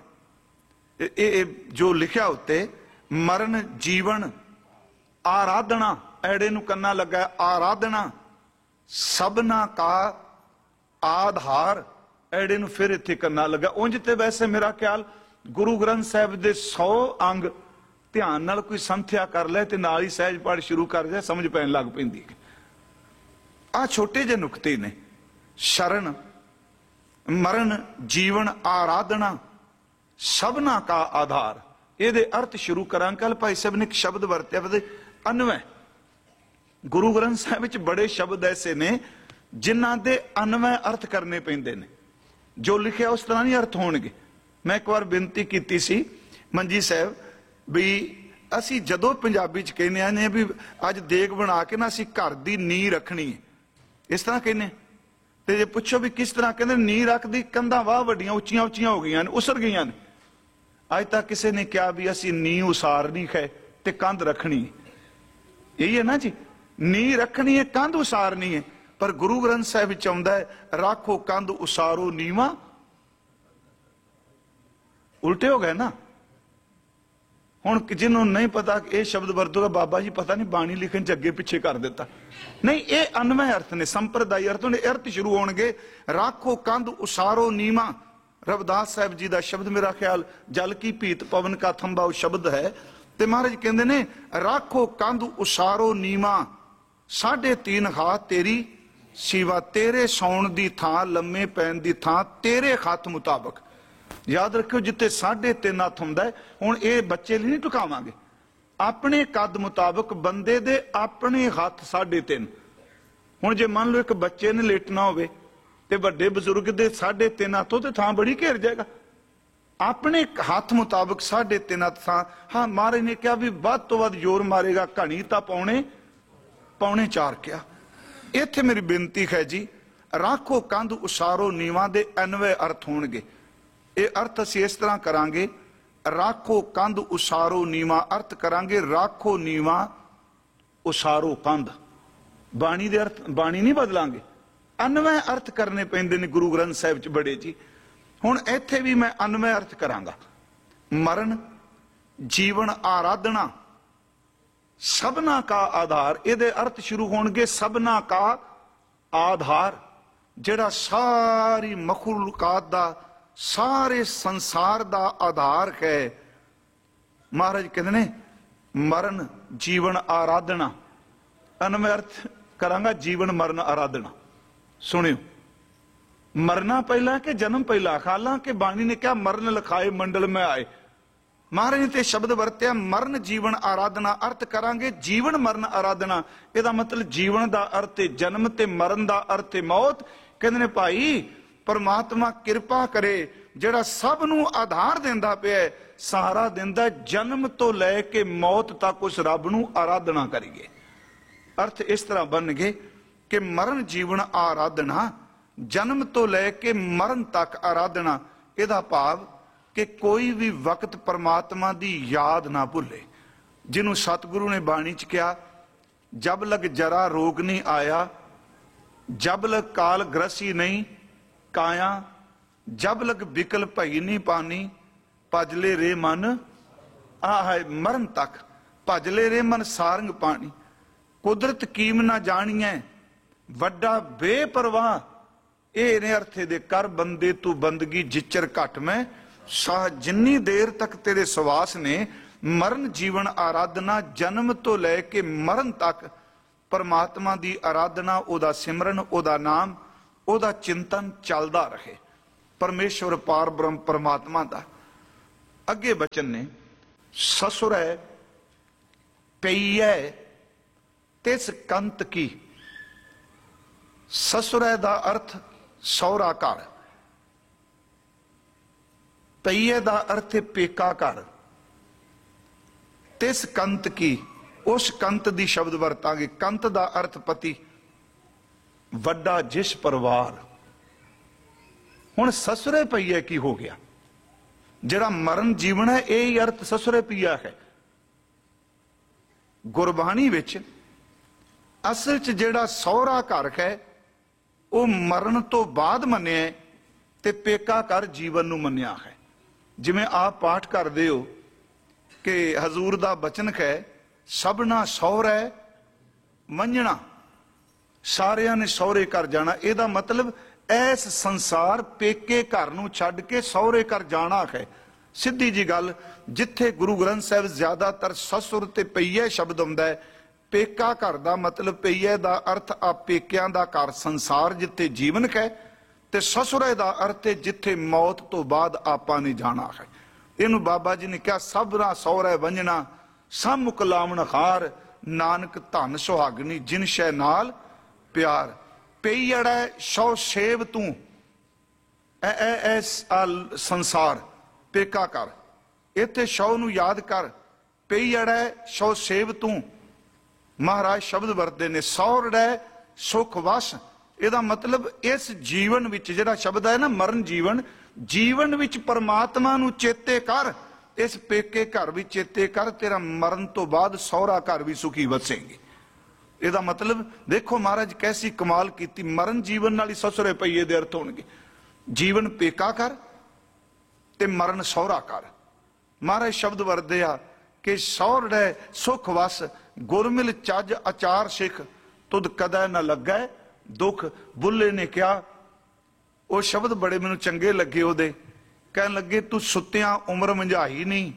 जो लिखा उत्ते मरण जीवन आराधना, ऐड़े नूं कन्ना लगा है। आराधना सबना का आधार, ऐड़े नूं फिर इत्थे कन्ना लगा। उंज ते वैसे मेरा ख्याल गुरु ग्रंथ साहिब दे 100 अंग ਧਿਆਨ ਨਾਲ ਕੋਈ ਸੰਥਿਆ ਕਰ ਲੈ ਤੇ ਨਾਲ ਹੀ ਸਹਿਜ ਪਾਠ ਸ਼ੁਰੂ ਕਰ ਜਾਏ, ਸਮਝ ਪੈਣ ਲੱਗ ਪੈਂਦੀ ਹੈ। ਆਹ ਛੋਟੇ ਜਿਹੇ ਨੁਕਤੇ ਨੇ। ਸ਼ਰਨ, ਮਰਨ, ਜੀਵਨ, ਆਰਾਧਨਾ, ਸਭਨਾ ਕਾ ਆਧਾਰ, ਇਹਦੇ ਅਰਥ ਸ਼ੁਰੂ ਕਰਾਂ। ਕੱਲ ਭਾਈ ਸਾਹਿਬ ਨੇ ਇੱਕ ਸ਼ਬਦ ਵਰਤਿਆ ਵੇ ਅਨਵੈ। ਗੁਰੂ ਗ੍ਰੰਥ ਸਾਹਿਬ ਵਿੱਚ ਬੜੇ ਸ਼ਬਦ ਐਸੇ ਨੇ ਜਿਨ੍ਹਾਂ ਦੇ ਅਨਵੈ ਅਰਥ ਕਰਨੇ ਪੈਂਦੇ ਨੇ। ਜੋ ਲਿਖਿਆ ਉਸ ਤਰ੍ਹਾਂ ਨਹੀਂ ਅਰਥ ਹੋਣਗੇ। ਮੈਂ ਇੱਕ ਵਾਰ ਬੇਨਤੀ ਕੀਤੀ ਸੀ ਮੰਜੀ ਸਾਹਿਬ ਵੀ ਅਸੀਂ ਜਦੋਂ ਪੰਜਾਬੀ ਚ ਕਹਿੰਦੇ ਨੇ ਵੀ ਅੱਜ ਦੇਗ ਬਣਾ ਕੇ ਨਾ ਅਸੀਂ ਘਰ ਦੀ ਨੀਂਹ ਰੱਖਣੀ ਹੈ, ਇਸ ਤਰ੍ਹਾਂ ਕਹਿੰਦੇ, ਤੇ ਜੇ ਪੁੱਛੋ ਵੀ ਕਿਸ ਤਰ੍ਹਾਂ, ਕਹਿੰਦੇ ਨੀਂਹ ਰੱਖਦੀ ਕੰਧਾਂ ਵਾਹ ਵੱਡੀਆਂ ਉੱਚੀਆਂ ਉੱਚੀਆਂ ਹੋ ਗਈਆਂ ਨੇ, ਉਸਰ ਗਈਆਂ ਨੇ। ਅੱਜ ਤੱਕ ਕਿਸੇ ਨੇ ਕਿਹਾ ਵੀ ਅਸੀਂ ਨੀਂਹ ਉਸਾਰਨੀ ਹੈ ਤੇ ਕੰਧ ਰੱਖਣੀ, ਇਹੀ ਹੈ ਨਾ ਜੀ। ਨੀਂਹ ਰੱਖਣੀ ਹੈ, ਕੰਧ ਉਸਾਰਨੀ ਹੈ। ਪਰ ਗੁਰੂ ਗ੍ਰੰਥ ਸਾਹਿਬ ਵਿੱਚ ਆਉਂਦਾ ਹੈ ਰਾਖੋ ਕੰਧ ਉਸਾਰੋ ਨੀਵਾਂ, ਉਲਟੇ ਹੋ ਗਏ ਨਾ। ਹੁਣ ਜਿਹਨੂੰ ਨਹੀਂ ਪਤਾ ਇਹ ਸ਼ਬਦ ਵਰਤੋਗਾ, ਬਾਬਾ ਜੀ ਪਤਾ ਨਹੀਂ ਬਾਣੀ ਲਿਖਣ ਚ ਅੱਗੇ ਪਿੱਛੇ ਕਰ ਦਿੱਤਾ। ਨਹੀਂ, ਇਹ ਅਨਵੈ ਅਰਥ ਨੇ, ਸੰਪਰਦਾਈ ਅਰਥ ਨੇ। ਅਰਥ ਸ਼ੁਰੂ ਹੋਣਗੇ ਰਾਖੋ ਕੰਧ ਉਸਾਰੋ ਨੀਵਾਂ। ਰਵਿਦਾਸ ਸਾਹਿਬ ਜੀ ਦਾ ਸ਼ਬਦ, ਮੇਰਾ ਖਿਆਲ ਜਲ ਕੀ ਭੀਤ ਪਵਨ ਕਾ ਥੰਬਾ ਉਹ ਸ਼ਬਦ ਹੈ। ਤੇ ਮਹਾਰਾਜ ਕਹਿੰਦੇ ਨੇ ਰਾਖੋ ਕੰਧ ਉਸਾਰੋ ਨੀਵਾਂ, 3.5 ਹਾਥ ਤੇਰੀ ਸੀਵਾ, ਤੇਰੇ ਸੌਣ ਦੀ ਥਾਂ, ਲੰਮੇ ਪੈਣ ਦੀ ਥਾਂ ਤੇਰੇ ਹੱਥ ਮੁਤਾਬਕ। ਯਾਦ ਰੱਖਿਓ ਜਿੱਥੇ 3.5 ਹੱਥ ਹੁੰਦਾ ਹੈ। ਹੁਣ ਇਹ ਬੱਚੇ ਲਈ ਨਹੀਂ ਟੁਕਾਵਾਂਗੇ, ਆਪਣੇ ਕੱਦ ਮੁਤਾਬਕ ਬੰਦੇ ਦੇ ਆਪਣੇ ਹੱਥ 3.5। ਹੁਣ ਜੇ ਮੰਨ ਲਓ ਇੱਕ ਬੱਚੇ ਨੇ ਲੇਟਣਾ ਹੋਵੇ ਤੇ ਵੱਡੇ ਬਜ਼ੁਰਗ ਦੇ 3.5 ਹੱਥੋਂ ਤੇ ਥਾਂ ਬੜੀ ਘੇਰ ਜਾਏਗਾ। ਆਪਣੇ ਹੱਥ ਮੁਤਾਬਕ 3.5 ਹੱਥ ਥਾਂ। ਹਾਂ, ਮਹਾਰਾਜ ਨੇ ਕਿਹਾ ਵੀ ਵੱਧ ਤੋਂ ਵੱਧ ਜ਼ੋਰ ਮਾਰੇਗਾ ਘਣੀ ਤਾਂ ਪੌਣੇ 4 ਕਿਹਾ। ਇੱਥੇ ਮੇਰੀ ਬੇਨਤੀ ਹੈ ਜੀ, ਰਾਖੋ ਕੰਧ ਉਸਾਰੋ ਨੀਵਾਂ ਦੇ ਅਨਵੈ ਅਰਥ ਹੋਣਗੇ। ਇਹ ਅਰਥ ਅਸੀਂ ਇਸ ਤਰ੍ਹਾਂ ਕਰਾਂਗੇ, ਰਾਖੋ ਕੰਧ ਉਸਾਰੋ ਨੀਵਾਂ ਅਰਥ ਕਰਾਂਗੇ ਰਾਖੋ ਨੀਵਾਂ ਉਸਾਰੋ ਕੰਧ। ਬਾਣੀ ਦੇ ਅਰਥ, ਬਾਣੀ ਨਹੀਂ ਬਦਲਾਂਗੇ, ਅਨਵੈ ਅਰਥ ਕਰਨੇ ਪੈਂਦੇ ਨੇ ਗੁਰੂ ਗ੍ਰੰਥ ਸਾਹਿਬ ਚ ਬੜੇ ਜੀ। ਹੁਣ ਇੱਥੇ ਵੀ ਮੈਂ ਅਨਵੈ ਅਰਥ ਕਰਾਂਗਾ। ਮਰਨ, ਜੀਵਨ, ਆਰਾਧਨਾ, ਸਭਨਾ ਕਾ ਆਧਾਰ, ਇਹਦੇ ਅਰਥ ਸ਼ੁਰੂ ਹੋਣਗੇ ਸਭਨਾ ਕਾ ਆਧਾਰ, ਜਿਹੜਾ ਸਾਰੀ ਮਖਲੂਕਾਤ ਦਾ, ਸਾਰੇ ਸੰਸਾਰ ਦਾ ਆਧਾਰ ਹੈ। ਮਹਾਰਾਜ ਕਹਿੰਦੇ ਨੇ ਮਰਨ, ਜੀਵਨ, ਆਰਾਧਨਾ। ਅਨਵੈ ਅਰਥ ਕਰਾਂਗਾ ਜੀਵਨ, ਮਰਨ, ਆਰਾਧਨਾ। ਸੁਣਿਓ, ਮਰਨਾ ਪਹਿਲਾਂ ਕਿ ਜਨਮ ਪਹਿਲਾਂ? ਹਾਲਾਂਕਿ ਬਾਣੀ ਨੇ ਕਿਹਾ ਮਰਨ ਲਖਾਏ ਮੰਡਲ ਮੈਂ ਆਏ। ਮਹਾਰਾਜ ਨੇ ਤੇ ਸ਼ਬਦ ਵਰਤਿਆ ਮਰਨ, ਜੀਵਨ, ਆਰਾਧਨਾ। ਅਰਥ ਕਰਾਂਗੇ ਜੀਵਨ, ਮਰਨ, ਆਰਾਧਨਾ। ਇਹਦਾ ਮਤਲਬ ਜੀਵਨ ਦਾ ਅਰਥ ਹੈ ਜਨਮ ਤੇ ਮਰਨ ਦਾ ਅਰਥ ਹੈ ਮੌਤ। ਕਹਿੰਦੇ ਨੇ ਭਾਈ ਪਰਮਾਤਮਾ ਕਿਰਪਾ ਕਰੇ, ਜਿਹੜਾ ਸਭ ਨੂੰ ਆਧਾਰ ਦਿੰਦਾ ਪਿਆ, ਸਹਾਰਾ ਦਿੰਦਾ, ਜਨਮ ਤੋਂ ਲੈ ਕੇ ਮੌਤ ਤੱਕ ਉਸ ਰੱਬ ਨੂੰ ਆਰਾਧਨਾ ਕਰੀਏ। ਅਰਥ ਇਸ ਤਰ੍ਹਾਂ ਬਣਨਗੇ ਕਿ ਮਰਨ, ਜੀਵਨ, ਆਰਾਧਨਾ, ਜਨਮ ਤੋਂ ਲੈ ਕੇ ਮਰਨ ਤੱਕ ਆਰਾਧਨਾ। ਇਹਦਾ ਭਾਵ ਕਿ ਕੋਈ ਵੀ ਵਕਤ ਪਰਮਾਤਮਾ ਦੀ ਯਾਦ ਨਾ ਭੁੱਲੇ। ਜਿਹਨੂੰ ਸਤਿਗੁਰੂ ਨੇ ਬਾਣੀ ਚ ਕਿਹਾ ਜਬ ਲਗ ਜਰਾ ਰੋਗ ਨਹੀਂ ਆਇਆ, ਜਬ ਲਗ ਕਾਲ ਗ੍ਰਸੀ ਨਹੀਂ ਕਾਇਆ, ਜਬ ਲਗ ਬਿਕਲ ਭਈ ਨਹੀਂ ਪਾਨੀ, ਭਜਲੇ ਰੇ ਮਨ ਆਹ ਮਰਨ ਤੱਕ, ਭਜਲੇ ਰੇ ਮਨ ਸਾਰੰਗ ਪਾਣੀ। ਕੁਦਰਤ ਕੀਮ ਨਾ ਜਾਣੀਐ, ਵੱਡਾ ਬੇਪਰਵਾਹ। ਇਹ ਨੇ ਅਰਥੇ ਦੇ ਕਰ ਬੰਦੇ ਤੂੰ ਬੰਦਗੀ ਜਿਚਰ ਘਟ ਮੈਂ ਸਾਹ। ਜਿੰਨੀ ਦੇਰ ਤੱਕ ਤੇਰੇ ਸਵਾਸ ਨੇ, ਮਰਨ, ਜੀਵਨ, ਆਰਾਧਨਾ, ਜਨਮ ਤੋਂ ਲੈ ਕੇ ਮਰਨ ਤੱਕ ਪਰਮਾਤਮਾ ਦੀ ਆਰਾਧਨਾ, ਉਹਦਾ ਸਿਮਰਨ, ਉਹਦਾ ਨਾਮ, ਉਹਦਾ ਚਿੰਤਨ ਚੱਲਦਾ ਰਹੇ। ਪਰਮੇਸ਼ਵਰ ਪਾਰ ਬ੍ਰਹਮ ਪਰਮਾਤਮਾ ਦਾ। ਅੱਗੇ ਬਚਨ ਨੇ ਸਸੁਰੈ ਪਈਐ ਤਿਸ ਕੰਤ ਕੀ। ਸਸੁਰੈ ਦਾ ਅਰਥ ਸਹੁਰਾ ਘਰ, ਪਈਏ ਦਾ ਅਰਥ ਹੈ ਪੇਕਾ ਘਰ। ਤਿਸ ਕੰਤ ਕੀ, ਉਸ ਕੰਤ ਦੀ ਸ਼ਬਦ ਵਰਤਾਂਗੇ। ਕੰਤ ਦਾ ਅਰਥ ਪਤੀ, ਵੱਡਾ ਜਿਸ ਪਰਿਵਾਰ। ਹੁਣ ਸਸੁਰੇ ਪਈਏ ਕੀ ਹੋ ਗਿਆ? ਜਿਹੜਾ ਮਰਨ ਜੀਵਨ ਹੈ ਇਹ ਹੀ ਅਰਥ ਸਸੁਰੇ ਪਈਆ ਹੈ। ਗੁਰਬਾਣੀ ਵਿੱਚ ਅਸਲ ਚ ਜਿਹੜਾ ਸਹੁਰਾ ਘਰ ਹੈ ਉਹ ਮਰਨ ਤੋਂ ਬਾਅਦ ਮੰਨਿਆ ਤੇ ਪੇਕਾ ਘਰ ਜੀਵਨ ਨੂੰ ਮੰਨਿਆ ਹੈ। ਜਿਵੇਂ ਆਪ ਪਾਠ ਕਰਦੇ ਹੋ ਕਿ ਹਜ਼ੂਰ ਦਾ ਬਚਨ ਹੈ ਸਭਨਾ ਸਹੁਰੇ ਮੰਨਣਾ, ਸਾਰਿਆਂ ਨੇ ਸਹੁਰੇ ਘਰ ਜਾਣਾ। ਇਹਦਾ ਮਤਲਬ ਐਸ ਸੰਸਾਰ ਪੇਕੇ ਘਰ ਨੂੰ ਛੱਡ ਕੇ ਸਹੁਰੇ ਘਰ ਜਾਣਾ ਹੈ। ਸਿੱਧੀ ਜੀ ਗੱਲ, ਜਿੱਥੇ ਗੁਰੂ ਗ੍ਰੰਥ ਸਾਹਿਬ ਜ਼ਿਆਦਾਤਰ ਸਸੁਰ ਤੇ ਪਈਏ ਸ਼ਬਦ ਹੁੰਦਾ ਹੈ, ਪੇਕਾ ਘਰ ਦਾ ਮਤਲਬ ਪਈਏ ਦਾ ਅਰਥ ਆ ਪੇਕਿਆਂ ਦਾ ਘਰ ਸੰਸਾਰ ਜਿੱਥੇ ਜੀਵਨ ਹੈ, ਤੇ ਸਸੁਰੇ ਦਾ ਅਰਥ ਹੈ ਜਿੱਥੇ ਮੌਤ ਤੋਂ ਬਾਅਦ ਆਪਾਂ ਨੇ ਜਾਣਾ ਹੈ। ਇਹਨੂੰ ਬਾਬਾ ਜੀ ਨੇ ਕਿਹਾ ਸਭਰਾ ਸਹੁਰੇ ਵੰਜਣਾ ਸਭ ਮੁਕਲਾਵਣ ਹਾਰ, ਨਾਨਕ ਧਨ ਸੁਹਾਗਣੀ ਜਿਨ ਸ਼ੈ ਨਾਲ ਪਿਆਰ। ਪਈੜਾ ਸੋ ਸੇਵ ਤੂੰ ਸੰਸਾਰ ਪੇਕਾ ਕਰ, ਇੱਥੇ ਸ਼ੌ ਨੂੰ ਯਾਦ ਕਰ। ਪਈੜਾ ਸੋ ਸੇਵ ਤੂੰ, ਮਹਾਰਾਜ ਸ਼ਬਦ ਵਰਤਦੇ ਨੇ ਸੌਰੜੈ ਸੁਖ ਵਸ। ਇਹਦਾ ਮਤਲਬ ਇਸ ਜੀਵਨ ਵਿੱਚ ਜਿਹੜਾ ਸ਼ਬਦ ਹੈ ਨਾ ਮਰਨ ਜੀਵਨ, ਜੀਵਨ ਵਿੱਚ ਪਰਮਾਤਮਾ ਨੂੰ ਚੇਤੇ ਕਰ, ਇਸ ਪੇਕੇ ਘਰ ਵੀ ਚੇਤੇ ਕਰ, ਤੇਰਾ ਮਰਨ ਤੋਂ ਬਾਅਦ ਸਹੁਰਾ ਘਰ ਵੀ ਸੁਖੀ ਵਸੇਗੀ। ਇਹਦਾ ਮਤਲਬ ਦੇਖੋ ਮਹਾਰਾਜ ਕੈਸੀ ਕਮਾਲ ਕੀਤੀ, ਮਰਨ ਜੀਵਨ ਨਾਲ ਹੀ ਸਸੁਰੇ ਪਈਏ ਦੇ ਅਰਥ ਹੋਣਗੇ। ਜੀਵਨ ਪੇਕਾ ਕਰ ਤੇ ਮਰਨ ਸਹੁਰਾ ਕਰ। ਮਹਾਰਾਜ ਸ਼ਬਦ ਵਰਦੇ ਆ ਕਿ ਸੌਰੜੈ ਸੁਖ ਵਸ, ਗੁਰਮਿਲ ਚੱਜ ਆਚਾਰ ਸਿੱਖ, ਤੁਧ ਕਦੇ ਨਾ ਲੱਗੈ ਦੁੱਖ। ਬੁੱਲੇ ਨੇ ਕਿਹਾ, ਉਹ ਸ਼ਬਦ ਬੜੇ ਮੈਨੂੰ ਚੰਗੇ ਲੱਗੇ ਉਹਦੇ, ਕਹਿਣ ਲੱਗੇ ਤੂੰ ਸੁੱਤਿਆਂ ਉਮਰ ਮੰਝਾਈ ਨਹੀਂ,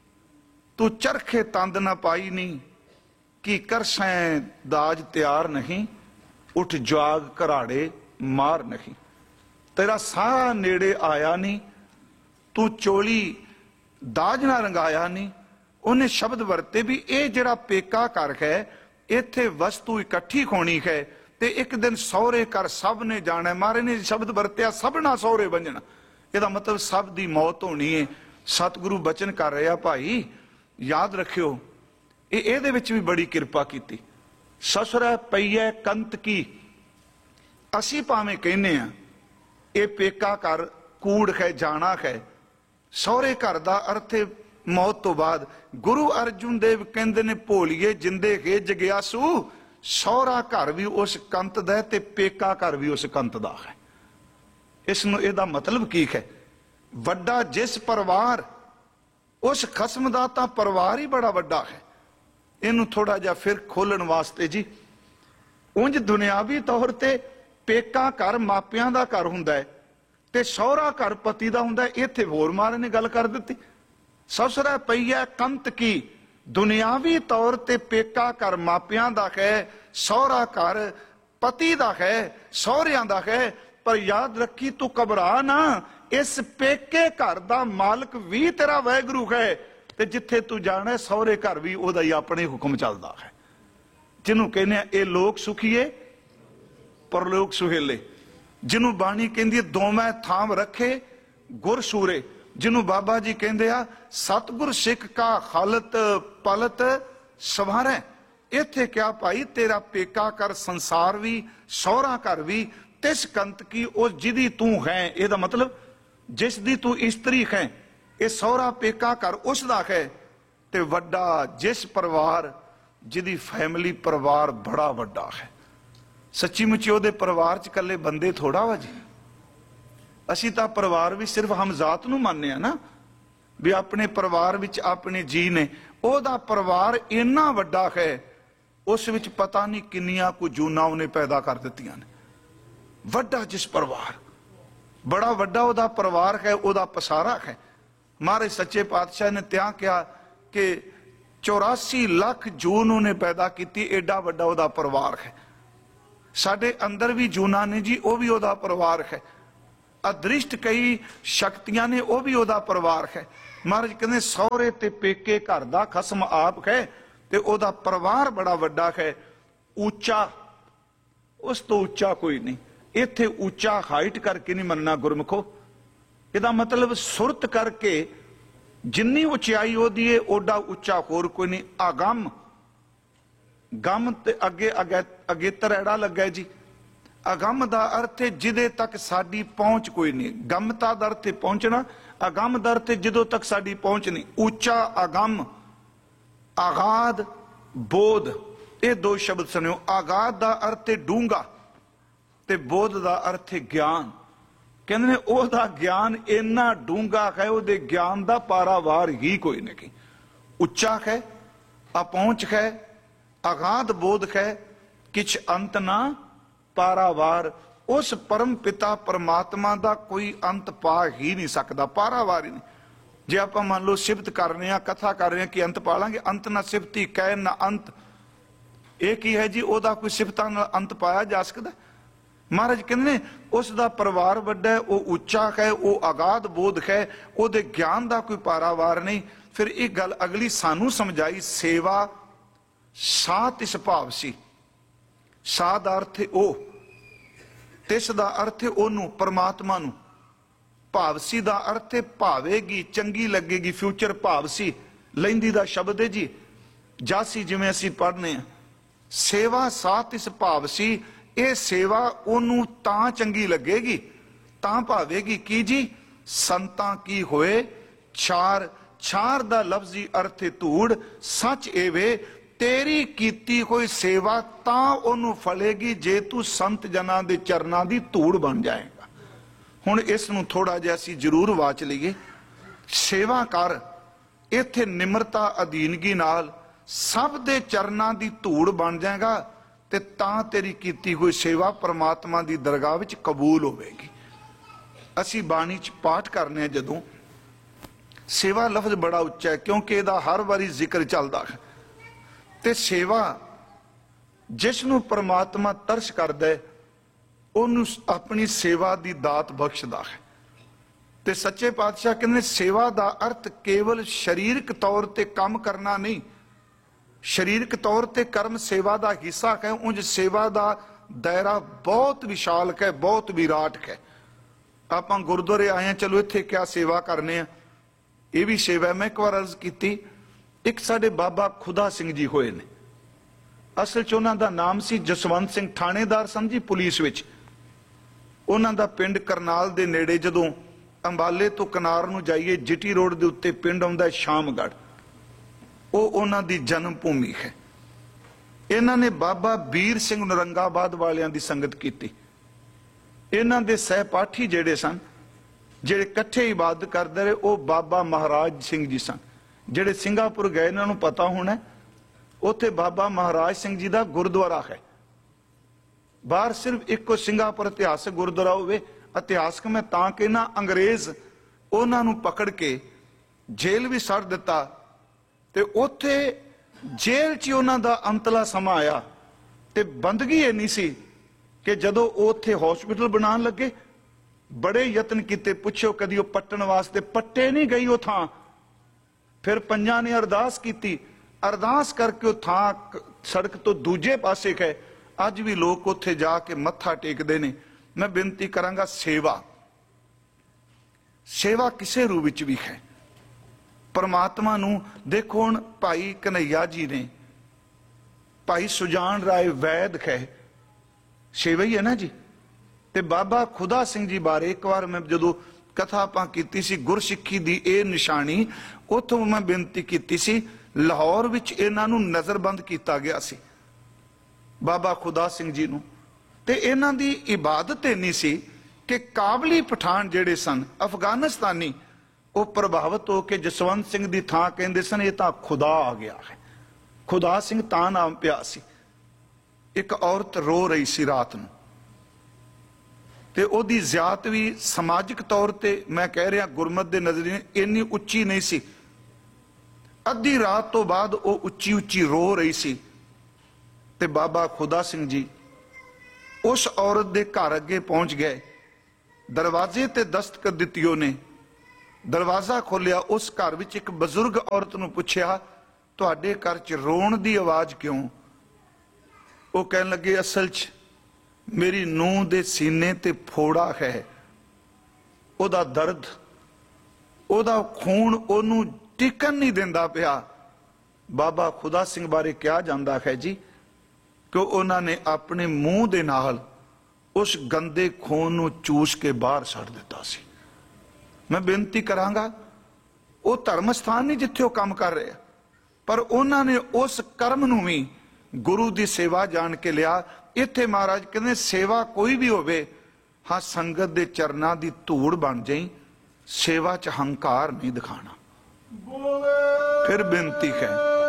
ਤੂੰ ਚਰਖੇ ਤੰਦ ਨਾ ਪਾਈ ਨਹੀਂ, ਕੀ ਕਰਸੈਂ ਦਾਜ ਤਿਆਰ ਨਹੀਂ, ਉੱਠ ਜਾਗ ਘਰਾੜੇ ਮਾਰ ਨਹੀਂ। ਤੇਰਾ ਸਾਹ ਨੇੜੇ ਆਇਆ ਨਹੀਂ, ਤੂੰ ਚੋਲੀ ਦਾਜ ਨਾ ਰੰਗਾਇਆ ਨਹੀਂ। ਉਹਨੇ ਸ਼ਬਦ ਵਰਤੇ ਵੀ ਇਹ ਜਿਹੜਾ ਪੇਕਾ ਘਰ ਹੈ, ਇੱਥੇ ਵਸਤੂ ਇਕੱਠੀ ਹੋਣੀ ਹੈ ਤੇ ਇੱਕ ਦਿਨ ਸਹੁਰੇ ਘਰ ਸਭ ਨੇ ਜਾਣਾ। ਮਾਰੇ ਨੇ ਸ਼ਬਦ ਵਰਤਿਆ ਸਭਨਾ ਸਹੁਰੇ ਵੰਜਣਾ, ਇਹਦਾ ਮਤਲਬ ਸਭ ਦੀ ਮੌਤ ਹੋਣੀ ਹੈ। ਸਤਿਗੁਰੂ ਬਚਨ ਕਰ ਰਿਹਾ ਭਾਈ, ਯਾਦ ਰੱਖਿਓ ਇਹਦੇ ਵਿੱਚ ਵੀ ਬੜੀ ਕਿਰਪਾ ਕੀਤੀ। ਸਸੁਰੈ ਪਈਐ ਕੰਤ ਕੀ, ਅਸੀਂ ਭਾਵੇਂ ਕਹਿੰਦੇ ਆ ਇਹ ਪੇਕਾ ਘਰ ਕੂੜ ਹੈ ਜਾਣਾ ਹੈ, ਸਹੁਰੇ ਘਰ ਦਾ ਅਰਥ ਹੈ ਮੌਤ ਤੋਂ ਬਾਅਦ। ਗੁਰੂ ਅਰਜੁਨ ਦੇਵ ਕਹਿੰਦੇ ਨੇ ਭੋਲੀਏ ਜਿੰਦੇ ਹੈ ਜਗਿਆਸੂ, ਸਹੁਰਾ ਘਰ ਵੀ ਉਸ ਕੰਤ ਦਾ ਤੇ ਪੇਕਾ ਘਰ ਵੀ ਉਸ ਕੰਤ ਦਾ ਹੈ। ਇਸ ਨੂੰ ਇਹਦਾ ਮਤਲਬ ਕੀ ਹੈ, ਵੱਡਾ ਜਿਸ ਪਰਿਵਾਰ ਉਸ ਖਸਮ ਦਾ ਤਾਂ ਪਰਿਵਾਰ ਹੀ ਬੜਾ ਵੱਡਾ ਹੈ। ਇਹਨੂੰ ਥੋੜਾ ਜਿਹਾ ਫਿਰ ਖੋਲਣ ਵਾਸਤੇ ਜੀ, ਉਂਝ ਦੁਨਿਆਵੀ ਤੌਰ ਤੇ ਪੇਕਾ ਘਰ ਮਾਪਿਆਂ ਦਾ ਘਰ ਹੁੰਦਾ ਹੈ ਤੇ ਸਹੁਰਾ ਘਰ ਪਤੀ ਦਾ ਹੁੰਦਾ ਹੈ। ਇੱਥੇ ਹੋਰ ਮਾਰੇ ਨੇ ਗੱਲ ਕਰ ਦਿੱਤੀ, ਸਸੁਰੈ ਪਈਐ ਕੰਤ ਕੀ, ਦੁਨਿਆਵੀ ਤੌਰ ਤੇ ਪੇਕਾ ਘਰ ਮਾਪਿਆਂ ਦਾ ਹੈ, ਸਹੁਰਾ ਘਰ ਪਤੀ ਦਾ ਹੈ, ਸਹੁਰਿਆਂ ਦਾ ਹੈ। ਪਰ ਯਾਦ ਰੱਖੀ ਤੂੰ ਘਬਰਾ ਨਾ, ਇਸ ਪੇਕੇ ਘਰ ਦਾ ਮਾਲਕ ਵੀ ਤੇਰਾ ਵਾਹਿਗੁਰੂ ਹੈ, ਤੇ ਜਿੱਥੇ ਤੂੰ ਜਾਣਾ ਸਹੁਰੇ ਘਰ ਵੀ ਉਹਦਾ ਹੀ ਆਪਣੇ ਹੁਕਮ ਚੱਲਦਾ ਹੈ। ਜਿਹਨੂੰ ਕਹਿੰਦੇ ਆ ਇਹ ਲੋਕ ਸੁਖੀਏ ਪਰਲੋਕ ਸੁਹੇਲੇ, ਜਿਹਨੂੰ ਬਾਣੀ ਕਹਿੰਦੀ ਹੈ ਦੋਵੇਂ ਥਾਮ ਰੱਖੇ ਗੁਰ ਸੂਰੇ, ਜਿਹਨੂੰ ਬਾਬਾ ਜੀ ਕਹਿੰਦੇ ਆ ਸਤਿਗੁਰ ਸਿੱਖ ਕਾ ਹਾਲਤ ਪਲਤ ਸਵਾਰੈ। ਇੱਥੇ ਕਿਹਾ ਭਾਈ ਤੇਰਾ ਪੇਕਾ ਕਰ ਸੰਸਾਰ ਵੀ ਸਹੁਰਾ ਘਰ ਵੀ ਤਿਸ ਕੰਤ ਕੀ, ਉਹ ਜਿਹਦੀ ਤੂੰ ਹੈ, ਇਹਦਾ ਮਤਲਬ ਜਿਸ ਦੀ ਤੂੰ ਇਸਤਰੀ ਹੈ, ਇਹ ਸਹੁਰਾ ਪੇਕਾ ਘਰ ਉਸ ਦਾ ਹੈ। ਤੇ ਵੱਡਾ ਜਿਸ ਪਰਿਵਾਰ ਜਿਹਦੀ ਫੈਮਿਲੀ ਪਰਿਵਾਰ ਬੜਾ ਵੱਡਾ ਹੈ। ਸੱਚੀ ਮੁੱਚੀ ਉਹਦੇ ਪਰਿਵਾਰ ਚ ਇਕੱਲੇ ਬੰਦੇ ਥੋੜਾ ਵਾ ਜੀ, ਅਸੀਂ ਤਾਂ ਪਰਿਵਾਰ ਵੀ ਸਿਰਫ ਹਮਜ਼ਾਤ ਨੂੰ ਮੰਨਦੇ ਆ ਨਾ, ਵੀ ਆਪਣੇ ਪਰਿਵਾਰ ਵਿੱਚ ਆਪਣੇ ਜੀ ਨੇ। ਉਹਦਾ ਪਰਿਵਾਰ ਇੰਨਾ ਵੱਡਾ ਹੈ, ਉਸ ਵਿੱਚ ਪਤਾ ਨਹੀਂ ਕਿੰਨੀਆਂ ਕੁ ਜੂਨਾਂ ਉਹਨੇ ਪੈਦਾ ਕਰ ਦਿੱਤੀਆਂ ਨੇ। ਵੱਡਾ ਜਿਸ ਪਰਿਵਾਰ, ਬੜਾ ਵੱਡਾ ਉਹਦਾ ਪਰਿਵਾਰ ਹੈ, ਉਹਦਾ ਪਸਾਰਾ ਹੈ। ਮਹਾਰਾਜ ਸੱਚੇ ਪਾਤਸ਼ਾਹ ਨੇ ਤਿਆਂ ਕਿਹਾ ਕਿ 84 ਲੱਖ ਜੂਨ ਉਹਨੇ ਪੈਦਾ ਕੀਤੀ, ਏਡਾ ਵੱਡਾ ਉਹਦਾ ਪਰਿਵਾਰ ਹੈ। ਸਾਡੇ ਅੰਦਰ ਵੀ ਜੂਨਾਂ ਨੇ ਜੀ, ਉਹ ਵੀ ਉਹਦਾ ਪਰਿਵਾਰ ਹੈ। ਅਦ੍ਰਿਸ਼ਟ ਕਈ ਸ਼ਕਤੀਆਂ ਨੇ, ਉਹ ਵੀ ਉਹਦਾ ਪਰਿਵਾਰ ਹੈ। ਮਹਾਰਾਜ ਕਹਿੰਦੇ ਸਹੁਰੇ ਤੇ ਪੇਕੇ ਘਰ ਦਾ ਖਸਮ ਆਪ ਹੈ ਤੇ ਉਹਦਾ ਪਰਿਵਾਰ ਬੜਾ ਵੱਡਾ ਹੈ। ਉੱਚਾ, ਉਸ ਤੋਂ ਉੱਚਾ ਕੋਈ ਨਹੀਂ। ਇੱਥੇ ਉੱਚਾ ਹਾਈਟ ਕਰਕੇ ਨਹੀਂ ਮੰਨਣਾ ਗੁਰਮੁਖੋ, ਇਹਦਾ ਮਤਲਬ ਸੁਰਤ ਕਰਕੇ ਜਿੰਨੀ ਉਚਾਈ ਉਹਦੀ ਹੈ ਓਡਾ ਉੱਚਾ ਹੋਰ ਕੋਈ ਨਹੀਂ। ਅਗੰਮ, ਗਮ ਤੇ ਅੱਗੇ ਅਗੇਤਰ ਐੜਾ ਲੱਗਾ ਜੀ। ਅਗੰਮ ਦਾ ਅਰਥ ਹੈ ਜਿਹਦੇ ਤੱਕ ਸਾਡੀ ਪਹੁੰਚ ਕੋਈ ਨਹੀਂ। ਗਮਤਾ ਦਾ ਅਰਥ ਹੈ ਪਹੁੰਚਣਾ, ਅਗੰਮ ਦਾ ਅਰਥ ਹੈ ਜਦੋਂ ਤੱਕ ਸਾਡੀ ਪਹੁੰਚ ਨਹੀਂ। ਉੱਚਾ ਅਗੰਮ, ਆਗਾਦ ਬੋਧ, ਇਹ ਦੋ ਸ਼ਬਦ ਸੁਣਿਓ। ਆਗਾਦ ਦਾ ਅਰਥ ਹੈ ਡੂੰਘਾ ਤੇ ਬੋਧ ਦਾ ਅਰਥ ਹੈ ਗਿਆਨ। ਕਹਿੰਦੇ ਨੇ ਉਹਦਾ ਗਿਆਨ ਇੰਨਾ ਡੂੰਘਾ ਹੈ, ਉਹਦੇ ਗਿਆਨ ਦਾ ਪਾਰਾਵਾਰ ਹੀ ਕੋਈ ਨਹੀਂ। ਉੱਚਾ ਹੈ, ਅਪਹੁੰਚ ਹੈ, ਅਗਾਧ ਬੋਧ ਹੈ, ਕਿਛ ਅੰਤ ਨਾ ਪਾਰਾਵਾਰ। ਉਸ ਪਰਮ ਪਿਤਾ ਪਰਮਾਤਮਾ ਦਾ ਕੋਈ ਅੰਤ ਪਾ ਹੀ ਨਹੀਂ ਸਕਦਾ, ਪਾਰਾਵਾਰ ਹੀ ਨਹੀਂ। जे आप मान लो सिफत कर रहे हैं, कथा कर रहे हैं कि अंत पालांगे, अंत ना सिफती कह ना अंत, एक ही है जी, ओदा कोई सिफतां नाल अंत पाया जा सकता? महाराज कहते उसका परिवार वड्डा है, वो उच्चा है, वो अगाध बोध है, ओदे ज्ञान का कोई पारावार नहीं। फिर एक गल अगली सानू समझाई, सेवा सा तिस भाव सी। सा दा अर्थ है ओ, तिस दा अर्थ है ओनू, परमात्मा नू। भावसी दा अर्थ है भावेगी, चंगी लगेगी, फ्यूचर भावसी। लैंदी दा शब्द है जी जासी, जिवें असीं पढ़ने हैं। सेवा सा तिस भावसी, ये सेवा ओनू तां चंगी लगेगी, तां भावेगी की जी, संतां की होए छार। छार दा लफ्जी अर्थ है धूड़। सच एवे तेरी कीती कोई सेवा तां ओनू फलेगी जे तू संत जनां दे चरनां दी धूड़ बन जाएगा। हुण इस नूं थोड़ा जिहा असीं जरूर वाच लईए। सेवा कर, इत्थे निमरता अधीनगी नाल सब दे चरनां दी धूड़ बन जाएगा, ते तां तेरी कीती हुई सेवा परमात्मा दी दरगाह विच कबूल होवेगी। असीं बाणी च पाठ करने जदों, सेवा लफ्ज बड़ा उच्चा है क्योंकि इहदा हर वारी जिक्र चलदा है। ते सेवा जिसनूं परमात्मा तरस करदा है, ਉਹਨੂੰ अपनी सेवा की दात बख्शदा है। ते सच्चे पातशाह कहते सेवा का अर्थ केवल शरीरक तौर पर काम करना नहीं। शरीरक तौर पर कर्म सेवा का हिस्सा है, उंज सेवा का दायरा बहुत विशाल है, बहुत विराट है। आप गुरुद्वारे आए हैं, चलो इत्थे क्या सेवा करने, ये भी सेवा है। मैं एक बार अर्ज की, एक साडे बाबा खुदा सिंह जी होए ने, असल च उन्हां दा नाम सी जसवंत सिंह, थानेदार सन जी पुलिस विच। उन्हां दा पिंड करनाल दे नेड़े, जदों अंबाले तो कनार नूं जाइए जिटी रोड दे उत्ते पिंड आउंदा शामगढ़, वो उन्हां दी जन्म भूमि है। इन्हां ने बाबा बीर सिंह नरंगाबाद वालियां दी संगत कीती। इन्हां दे सहपाठी जिहड़े सन, जिहड़े इकट्ठे इबादत करदे रहे, वो बाबा महाराज सिंह जी सन। जिहड़े सिंगापुर गए इन्हां नूं पता होना, उत्थे बाबा महाराज सिंह जी दा गुरुद्वारा है। बाहर सिर्फ एको सिंगापुर इतिहासक गुरुद्वारा होवे। इतिहासक मैं तां कहना, अंग्रेज उन्हां नूं पकड़ के जेल भी सड़ दिता, ते उत्थे जेल च उन्हां दा अंतला समा आया। ते बंदगी इन्नी सी कि जदों उत्थे हॉस्पिटल बनाउण लगे, बड़े यतन कीते, पुछो कदी वो पट्टण वास्ते, पट्टे नहीं गई वो थां। फिर पंजां ने अरदास की, अरदास करके वो थां सड़क तो दूजे पासे है। अज भी लोग उत्थे जाके मत्था टेकते ने। मैं बेनती करांगा, सेवा सेवा किसे रूप विच भी है। परमात्मा नूं देखो, हुण भाई कन्हैया जी ने, भाई सुजान राय वैद है, सेवा ही है ना जी। ते बाबा खुदा सिंह जी बारे एक बार मैं जदों कथा आपां कीती सी, गुरसिੱਖੀ दी ए निशानी, उत्थों मैं बेनती कीती सी, लाहौर विच इन्हां नूं नज़रबंद किया गया सी बाबा खुदा सिंह जी नूं। ते इन्हां दी इबादत इन्नी सी कि काबली पठान जिहड़े सन अफगानिस्तानी, वो प्रभावित होकर जसवंत सिंह दी थां कहंदे सन, ये तां खुदा आ गया है। खुदा सिंह तां नाम पिया सी। एक औरत रो रही सी रात नूं, ते ओदी ज़ियात भी समाजिक तौर पर मैं कह रहा गुरमत दे नज़रिए इन्नी उच्ची नहीं सी। अद्धी रात तो बाद वो उच्ची उच्ची रो रही सी। ते बाबा खुदा सिंह जी उस औरत दे घर अगे पहुंच गए। दरवाजे ते दस्तक दित्ती उन्हें, दरवाजा खोलिया। उस घर विच एक बजुर्ग औरत नूं पुछया, तुहाडे घर च रोण दी आवाज क्यों? वो कहन लगे, असल च मेरी नूंह दे सीने ते फोड़ा है, ओदा दर्द, ओदा खून ओनू टिकन नहीं देंदा पिया। बाबा खुदा सिंह बारे कहा जाता है जी कि उन्होंने अपने मूँह दे नाल उस गंदे खून नूं चूस के बाहर सड़ दिता सी। मैं बेनती करांगा, वो धर्म स्थान नहीं जिथे वो काम कर रहे, पर उन्होंने उस कर्म नूं भी गुरु की सेवा जान के लिया। इत्थे महाराज कहते सेवा कोई भी होवे, हाँ संगत दे चरना दी धूड़ बन जाई, सेवा च हंकार नहीं दिखाना। फिर बेनती है,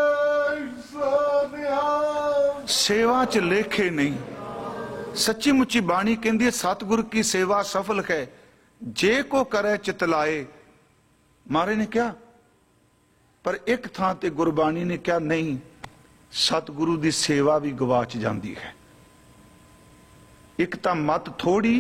सेवा च लेखे नहीं। सच्ची मुच्ची बाणी कहती है, सतगुर की सेवा सफल है, जे को करे चितलाए, महाराज ने कहा, पर एक थां ते गुरबाणी ने कहा नहीं, सतगुरु की सेवा भी गवाच जाती है। एक तां मत थोड़ी,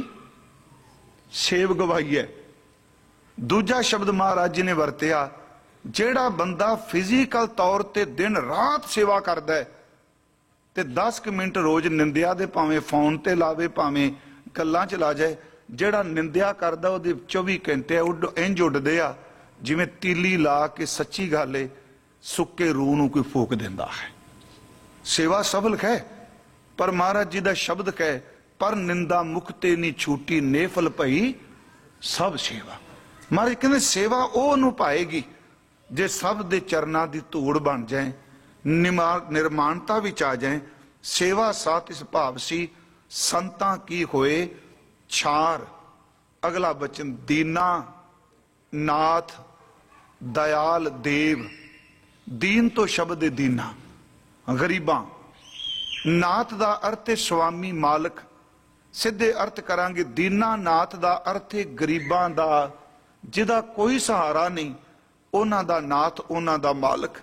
सेव गवाई है। दूजा शब्द महाराज जी ने वरतिया, जेड़ा बंदा फिजिकल तौर ते दिन रात सेवा करदा है ते 10 मिनट रोज निंदिया दे भावें फोन ते लावे भावें गल्लां च ला जाए, जेड़ा निंदिया करदा ओहदे 24 घंटे इंज उड्डदे आ जिवें तीली ला के सच्ची गल है सुक्के रूह नूं कोई फूक दिंदा है। सेवा सफल है, पर महाराज जी दा शब्द कहे, पर निंदा मुक्ते नी छूटी नेफल भई सब सेवा। महाराज कहते सेवा ओह नूं पाएगी जे सब दे चरनां दी धूड़ बन जाए, निर्माणता विच आ जाए। सेवा साथ इस भाव सी संतां की होए छार। अगला बचन दीना नाथ दयाल देव। दीन तो शब्द है दीना, गरीबां। नाथ दा अर्थ है स्वामी मालक। सीधे अर्थ करांगे दीना नाथ दा अर्थ है गरीबां दा, जिहदा कोई सहारा नहीं, उन्हां दा नाथ, उन्हां दा मालक।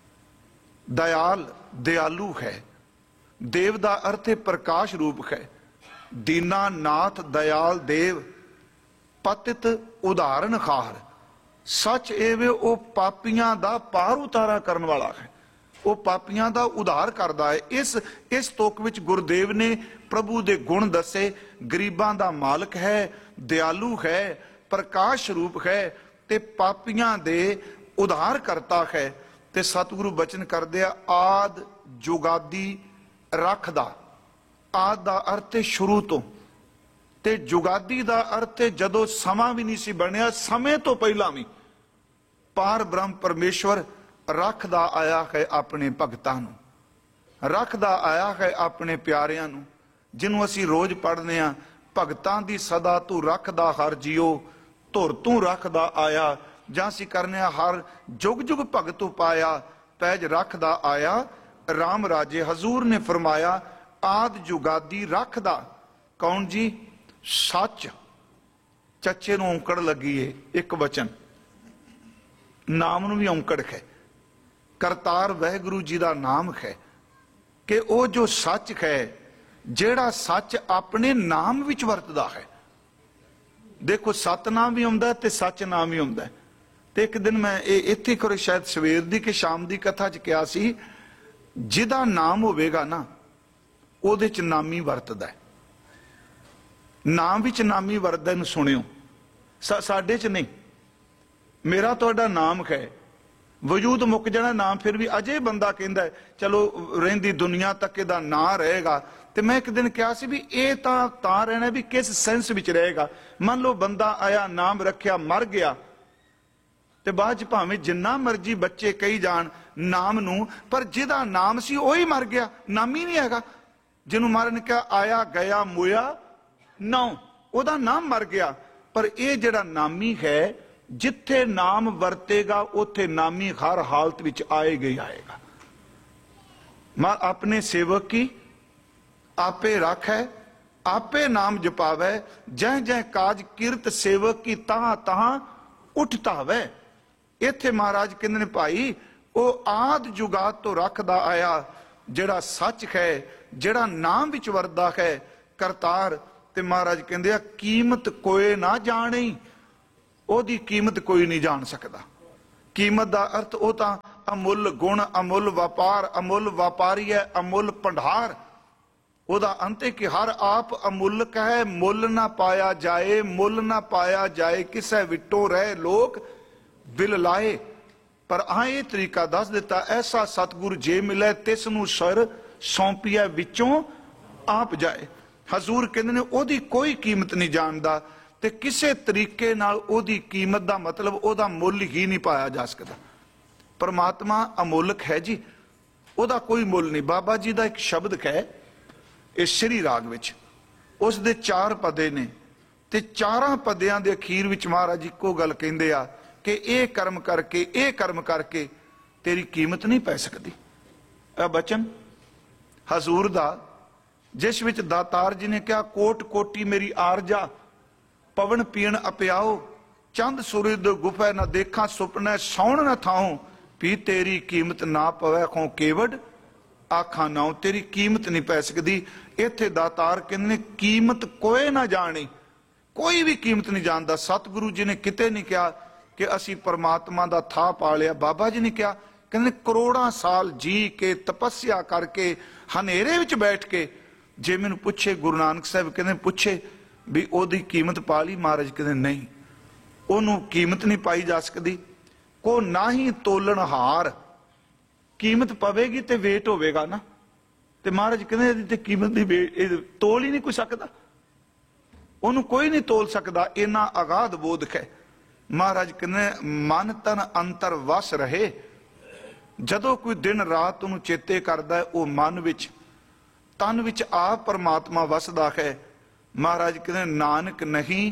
दयाल दयालु है। देव दा अर्थ है प्रकाश रूप है। दीना नाथ दयाल देव। पतित उदाहरण खार। सच एवे ओ पापियां दा पार उतारा करन वाला है, वो पापियां दा उधार करदा है। इस तुक विच गुरुदेव ने प्रभु दे गुण दसे। गरीबां दा मालक है, दयालु है, प्रकाश रूप है ते पापियां दे उधार करता है। ते सतगुरु बचन करदे आद जुगादी रखदा। आद दा अर्थ है शुरू तो, ते जुगादी दा अर्थ है जदों समा भी नहीं सी बनिया, समय तो पहला भी पार ब्रह्म परमेश्वर रखदा आया है अपने भगतां नूं, रखदा आया है अपने प्यारियां नूं। जिन्हों असी रोज पढ़ने आ, भगतां दी सदा तू रखदा हर जियो, धुर तू रखदा आया। जां असी करने हर जुग जुग भगत पाया, पैज रखदा आया राम राजे। हजूर ने फरमाया आद जुगादी रखदा। कौन जी? सच। चचे नूं औंकड़ लगी है, एक वचन। नाम नूं भी औंकड़ है। करतार वाहिगुरू जी का नाम है कि वो जो सच है, जेड़ा सच अपने नाम विच वरतदा है। देखो सतनाम भी आउंदा ते सच नाम भी आउंदा। ते एक दिन मैं इत्थे करे शायद सवेर दी कि शाम दी कथा च कहा सी, जिहदा नाम होवेगा ना ओहदे च नामी वरतदा है। नाम विच नामी वरतदा, इहनूं सुणिओ। साडे च नहीं। मेरा तुहाडा नाम है, वजूद मुक जाना नाम, फिर भी अजे बंदा कहंदा है चलो रहिंदी दुनिया तक इहदा नां रहेगा। ते मैं एक दिन कहा सी भी ये तां रहना भी किस सेंस विच रहेगा। मान लो बंदा आया, नाम रखिया, मर गया, ते बाद च भावें जिन्ना मर्जी बच्चे कही जान नाम नूं, पर जिहदा नाम सी ओही मर गया, नाम ही नहीं हैगा। जिन्हों महाराज ने कहा आया गया मोया नौ, ओहदा नाम मर गया। पर यह जिहड़ा नामी है, जिथे नाम वरतेगा उथे नामी हर हालत विच आएगा ही आएगा। मां अपने सेवक की आपे राखै, आपे नाम जपावै, जह जह काज किरत सेवक की तहां तहां उठता वै। इत्थे महाराज कहंदे ने भाई वो आद जुगात तो रखदा आया, जेड़ा सच है, जेड़ा नाम विच वरदा है, करतार। ते महाराज कहंदे आ कीमत कोई ना जाने, ओदी कीमत कोई नहीं जान सकता। कीमत दा अर्थ वो तां अमुल गुण, अमुल व्यापार, अमुल व्यापारी है, अमुल भंडार। ओदा अंत है कि हर आप अमुल्क है, मुल ना पाया जाए, मुल ना पाया जाए, किसे विटो रहे लोग बिल लाए। पर हाँ ये तरीका दस दिता, ऐसा सतगुर जे मिले तिस नूं सर सौंपिया विचों आप जाए। हजूर कहंदे ने ओदी कोई कीमत नहीं जानदा, ते किसे तरीके नाल ओदी कीमत दा मतलब ओदा मुल ही नहीं पाया जा सकता। परमात्मा अमोलक है जी, ओदा कोई मुल नहीं। बाबा जी दा एक शब्द है इस श्री राग विच, उस दे 4 पदे ने, ते 4 पदियां दे अखीर विच महाराज इक्को गल कहंदे आ कि ये कर्म करके तेरी कीमत नहीं पै सकती। यह बचन हजूर दा, जिस विच दातार जी ने कहा कोट कोटी मेरी आरजा, पवन पीण अपियाओ, चंद सूरज गुफा ना देखा सुपने सौण न थाऊं भी तेरी कीमत ना पवै खो केवड़ आखा नाऊ तेरी कीमत नहीं पै सकती। इत्थे दातार कहंदे ने कीमत कोई ना जानी, कोई भी कीमत नहीं जानता। सतगुरु जी ने किते नहीं कहा कि असी परमात्मा दा था पा लिया। बाबा जी ने कहा कहंदे करोड़ां साल जी के तपस्या करके हनेरे विच बैठ के जे मैनूं पुछे, गुरु नानक साहब कहंदे पुछे भी ओदी कीमत पा ली? महाराज कहंदे नहीं, ओनू कीमत नहीं पाई जा सकती। को ना ही तोलन हार, कीमत पवेगी ते वेट होवेगा ना, ते महाराज कहंदे इहदी ते कीमत दी तोल ही नहीं कोई सकदा, ओनू कोई नहीं तोल सकदा। इन्ना अगाध बोधक है। महाराज कहंदे मन तन अंतर वस रहे। जदों कोई दिन रात ओनू चेते करदा है, वो मन विच तन विच आप परमात्मा वसदा है। महाराज कहंदे नानक नहीं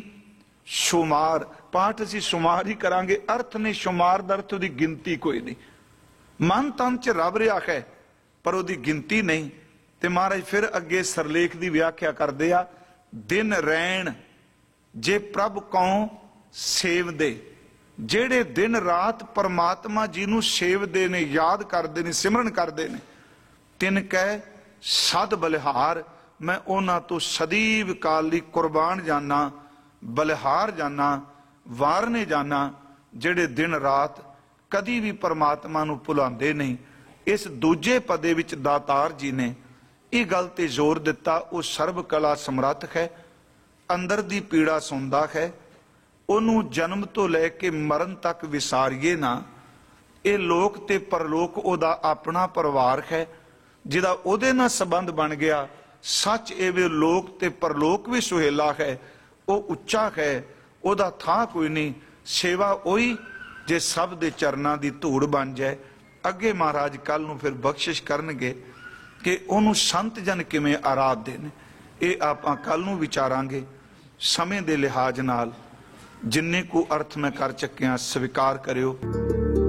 शुमार, पाठ असी शुमार ही करांगे, अर्थ ने शुमार दा अर्थ उहदी गिनती कोई नहीं। मन तन च रब रिहा है पर उहदी गिनती नहीं। ते महाराज फिर अगे सरलेख दी व्याख्या करदे आ, दिन रैण जे प्रभ कौं सेवदे, जेड़े दिन रात परमात्मा जी नूं सेवदे ने, याद करदे ने, सिमरन करदे ने, तिन कह सद बलिहार, मैं उन्हां तो सदीव काल लई कुर्बान जाना, बलिहार जाना, वारने जाना, जेड़े दिन रात कदी भी परमात्मा नूं भुलांदे नहीं। इस दूजे पदे विच दातार जी ने इह गल ते जोर दिता, वो सर्व कला समर्थ है, अंदर दी पीड़ा सुनदा है, ओनू जन्म तो लैके मरण तक विसारिए ना। ये लोक ते परलोक ओदा अपना परिवार है, जिहदा ओदे नाल संबंध बन गया। सच एवे लोक ते परलोक भी सुहेला है, वो उच्चा है, ओदा था कोई नहीं। सेवा ओही जे सब दे चरनां दी धूड़ बन जाए। अगे महाराज कल नूं फिर बख्शिश करनगे कि ओनू संत जन किवें आराधदे ने। ये आपां कल नूं विचारांगे समय दे लिहाज नाल। जिन्ने को अर्थ मैं कर चुकिया स्वीकार करियो।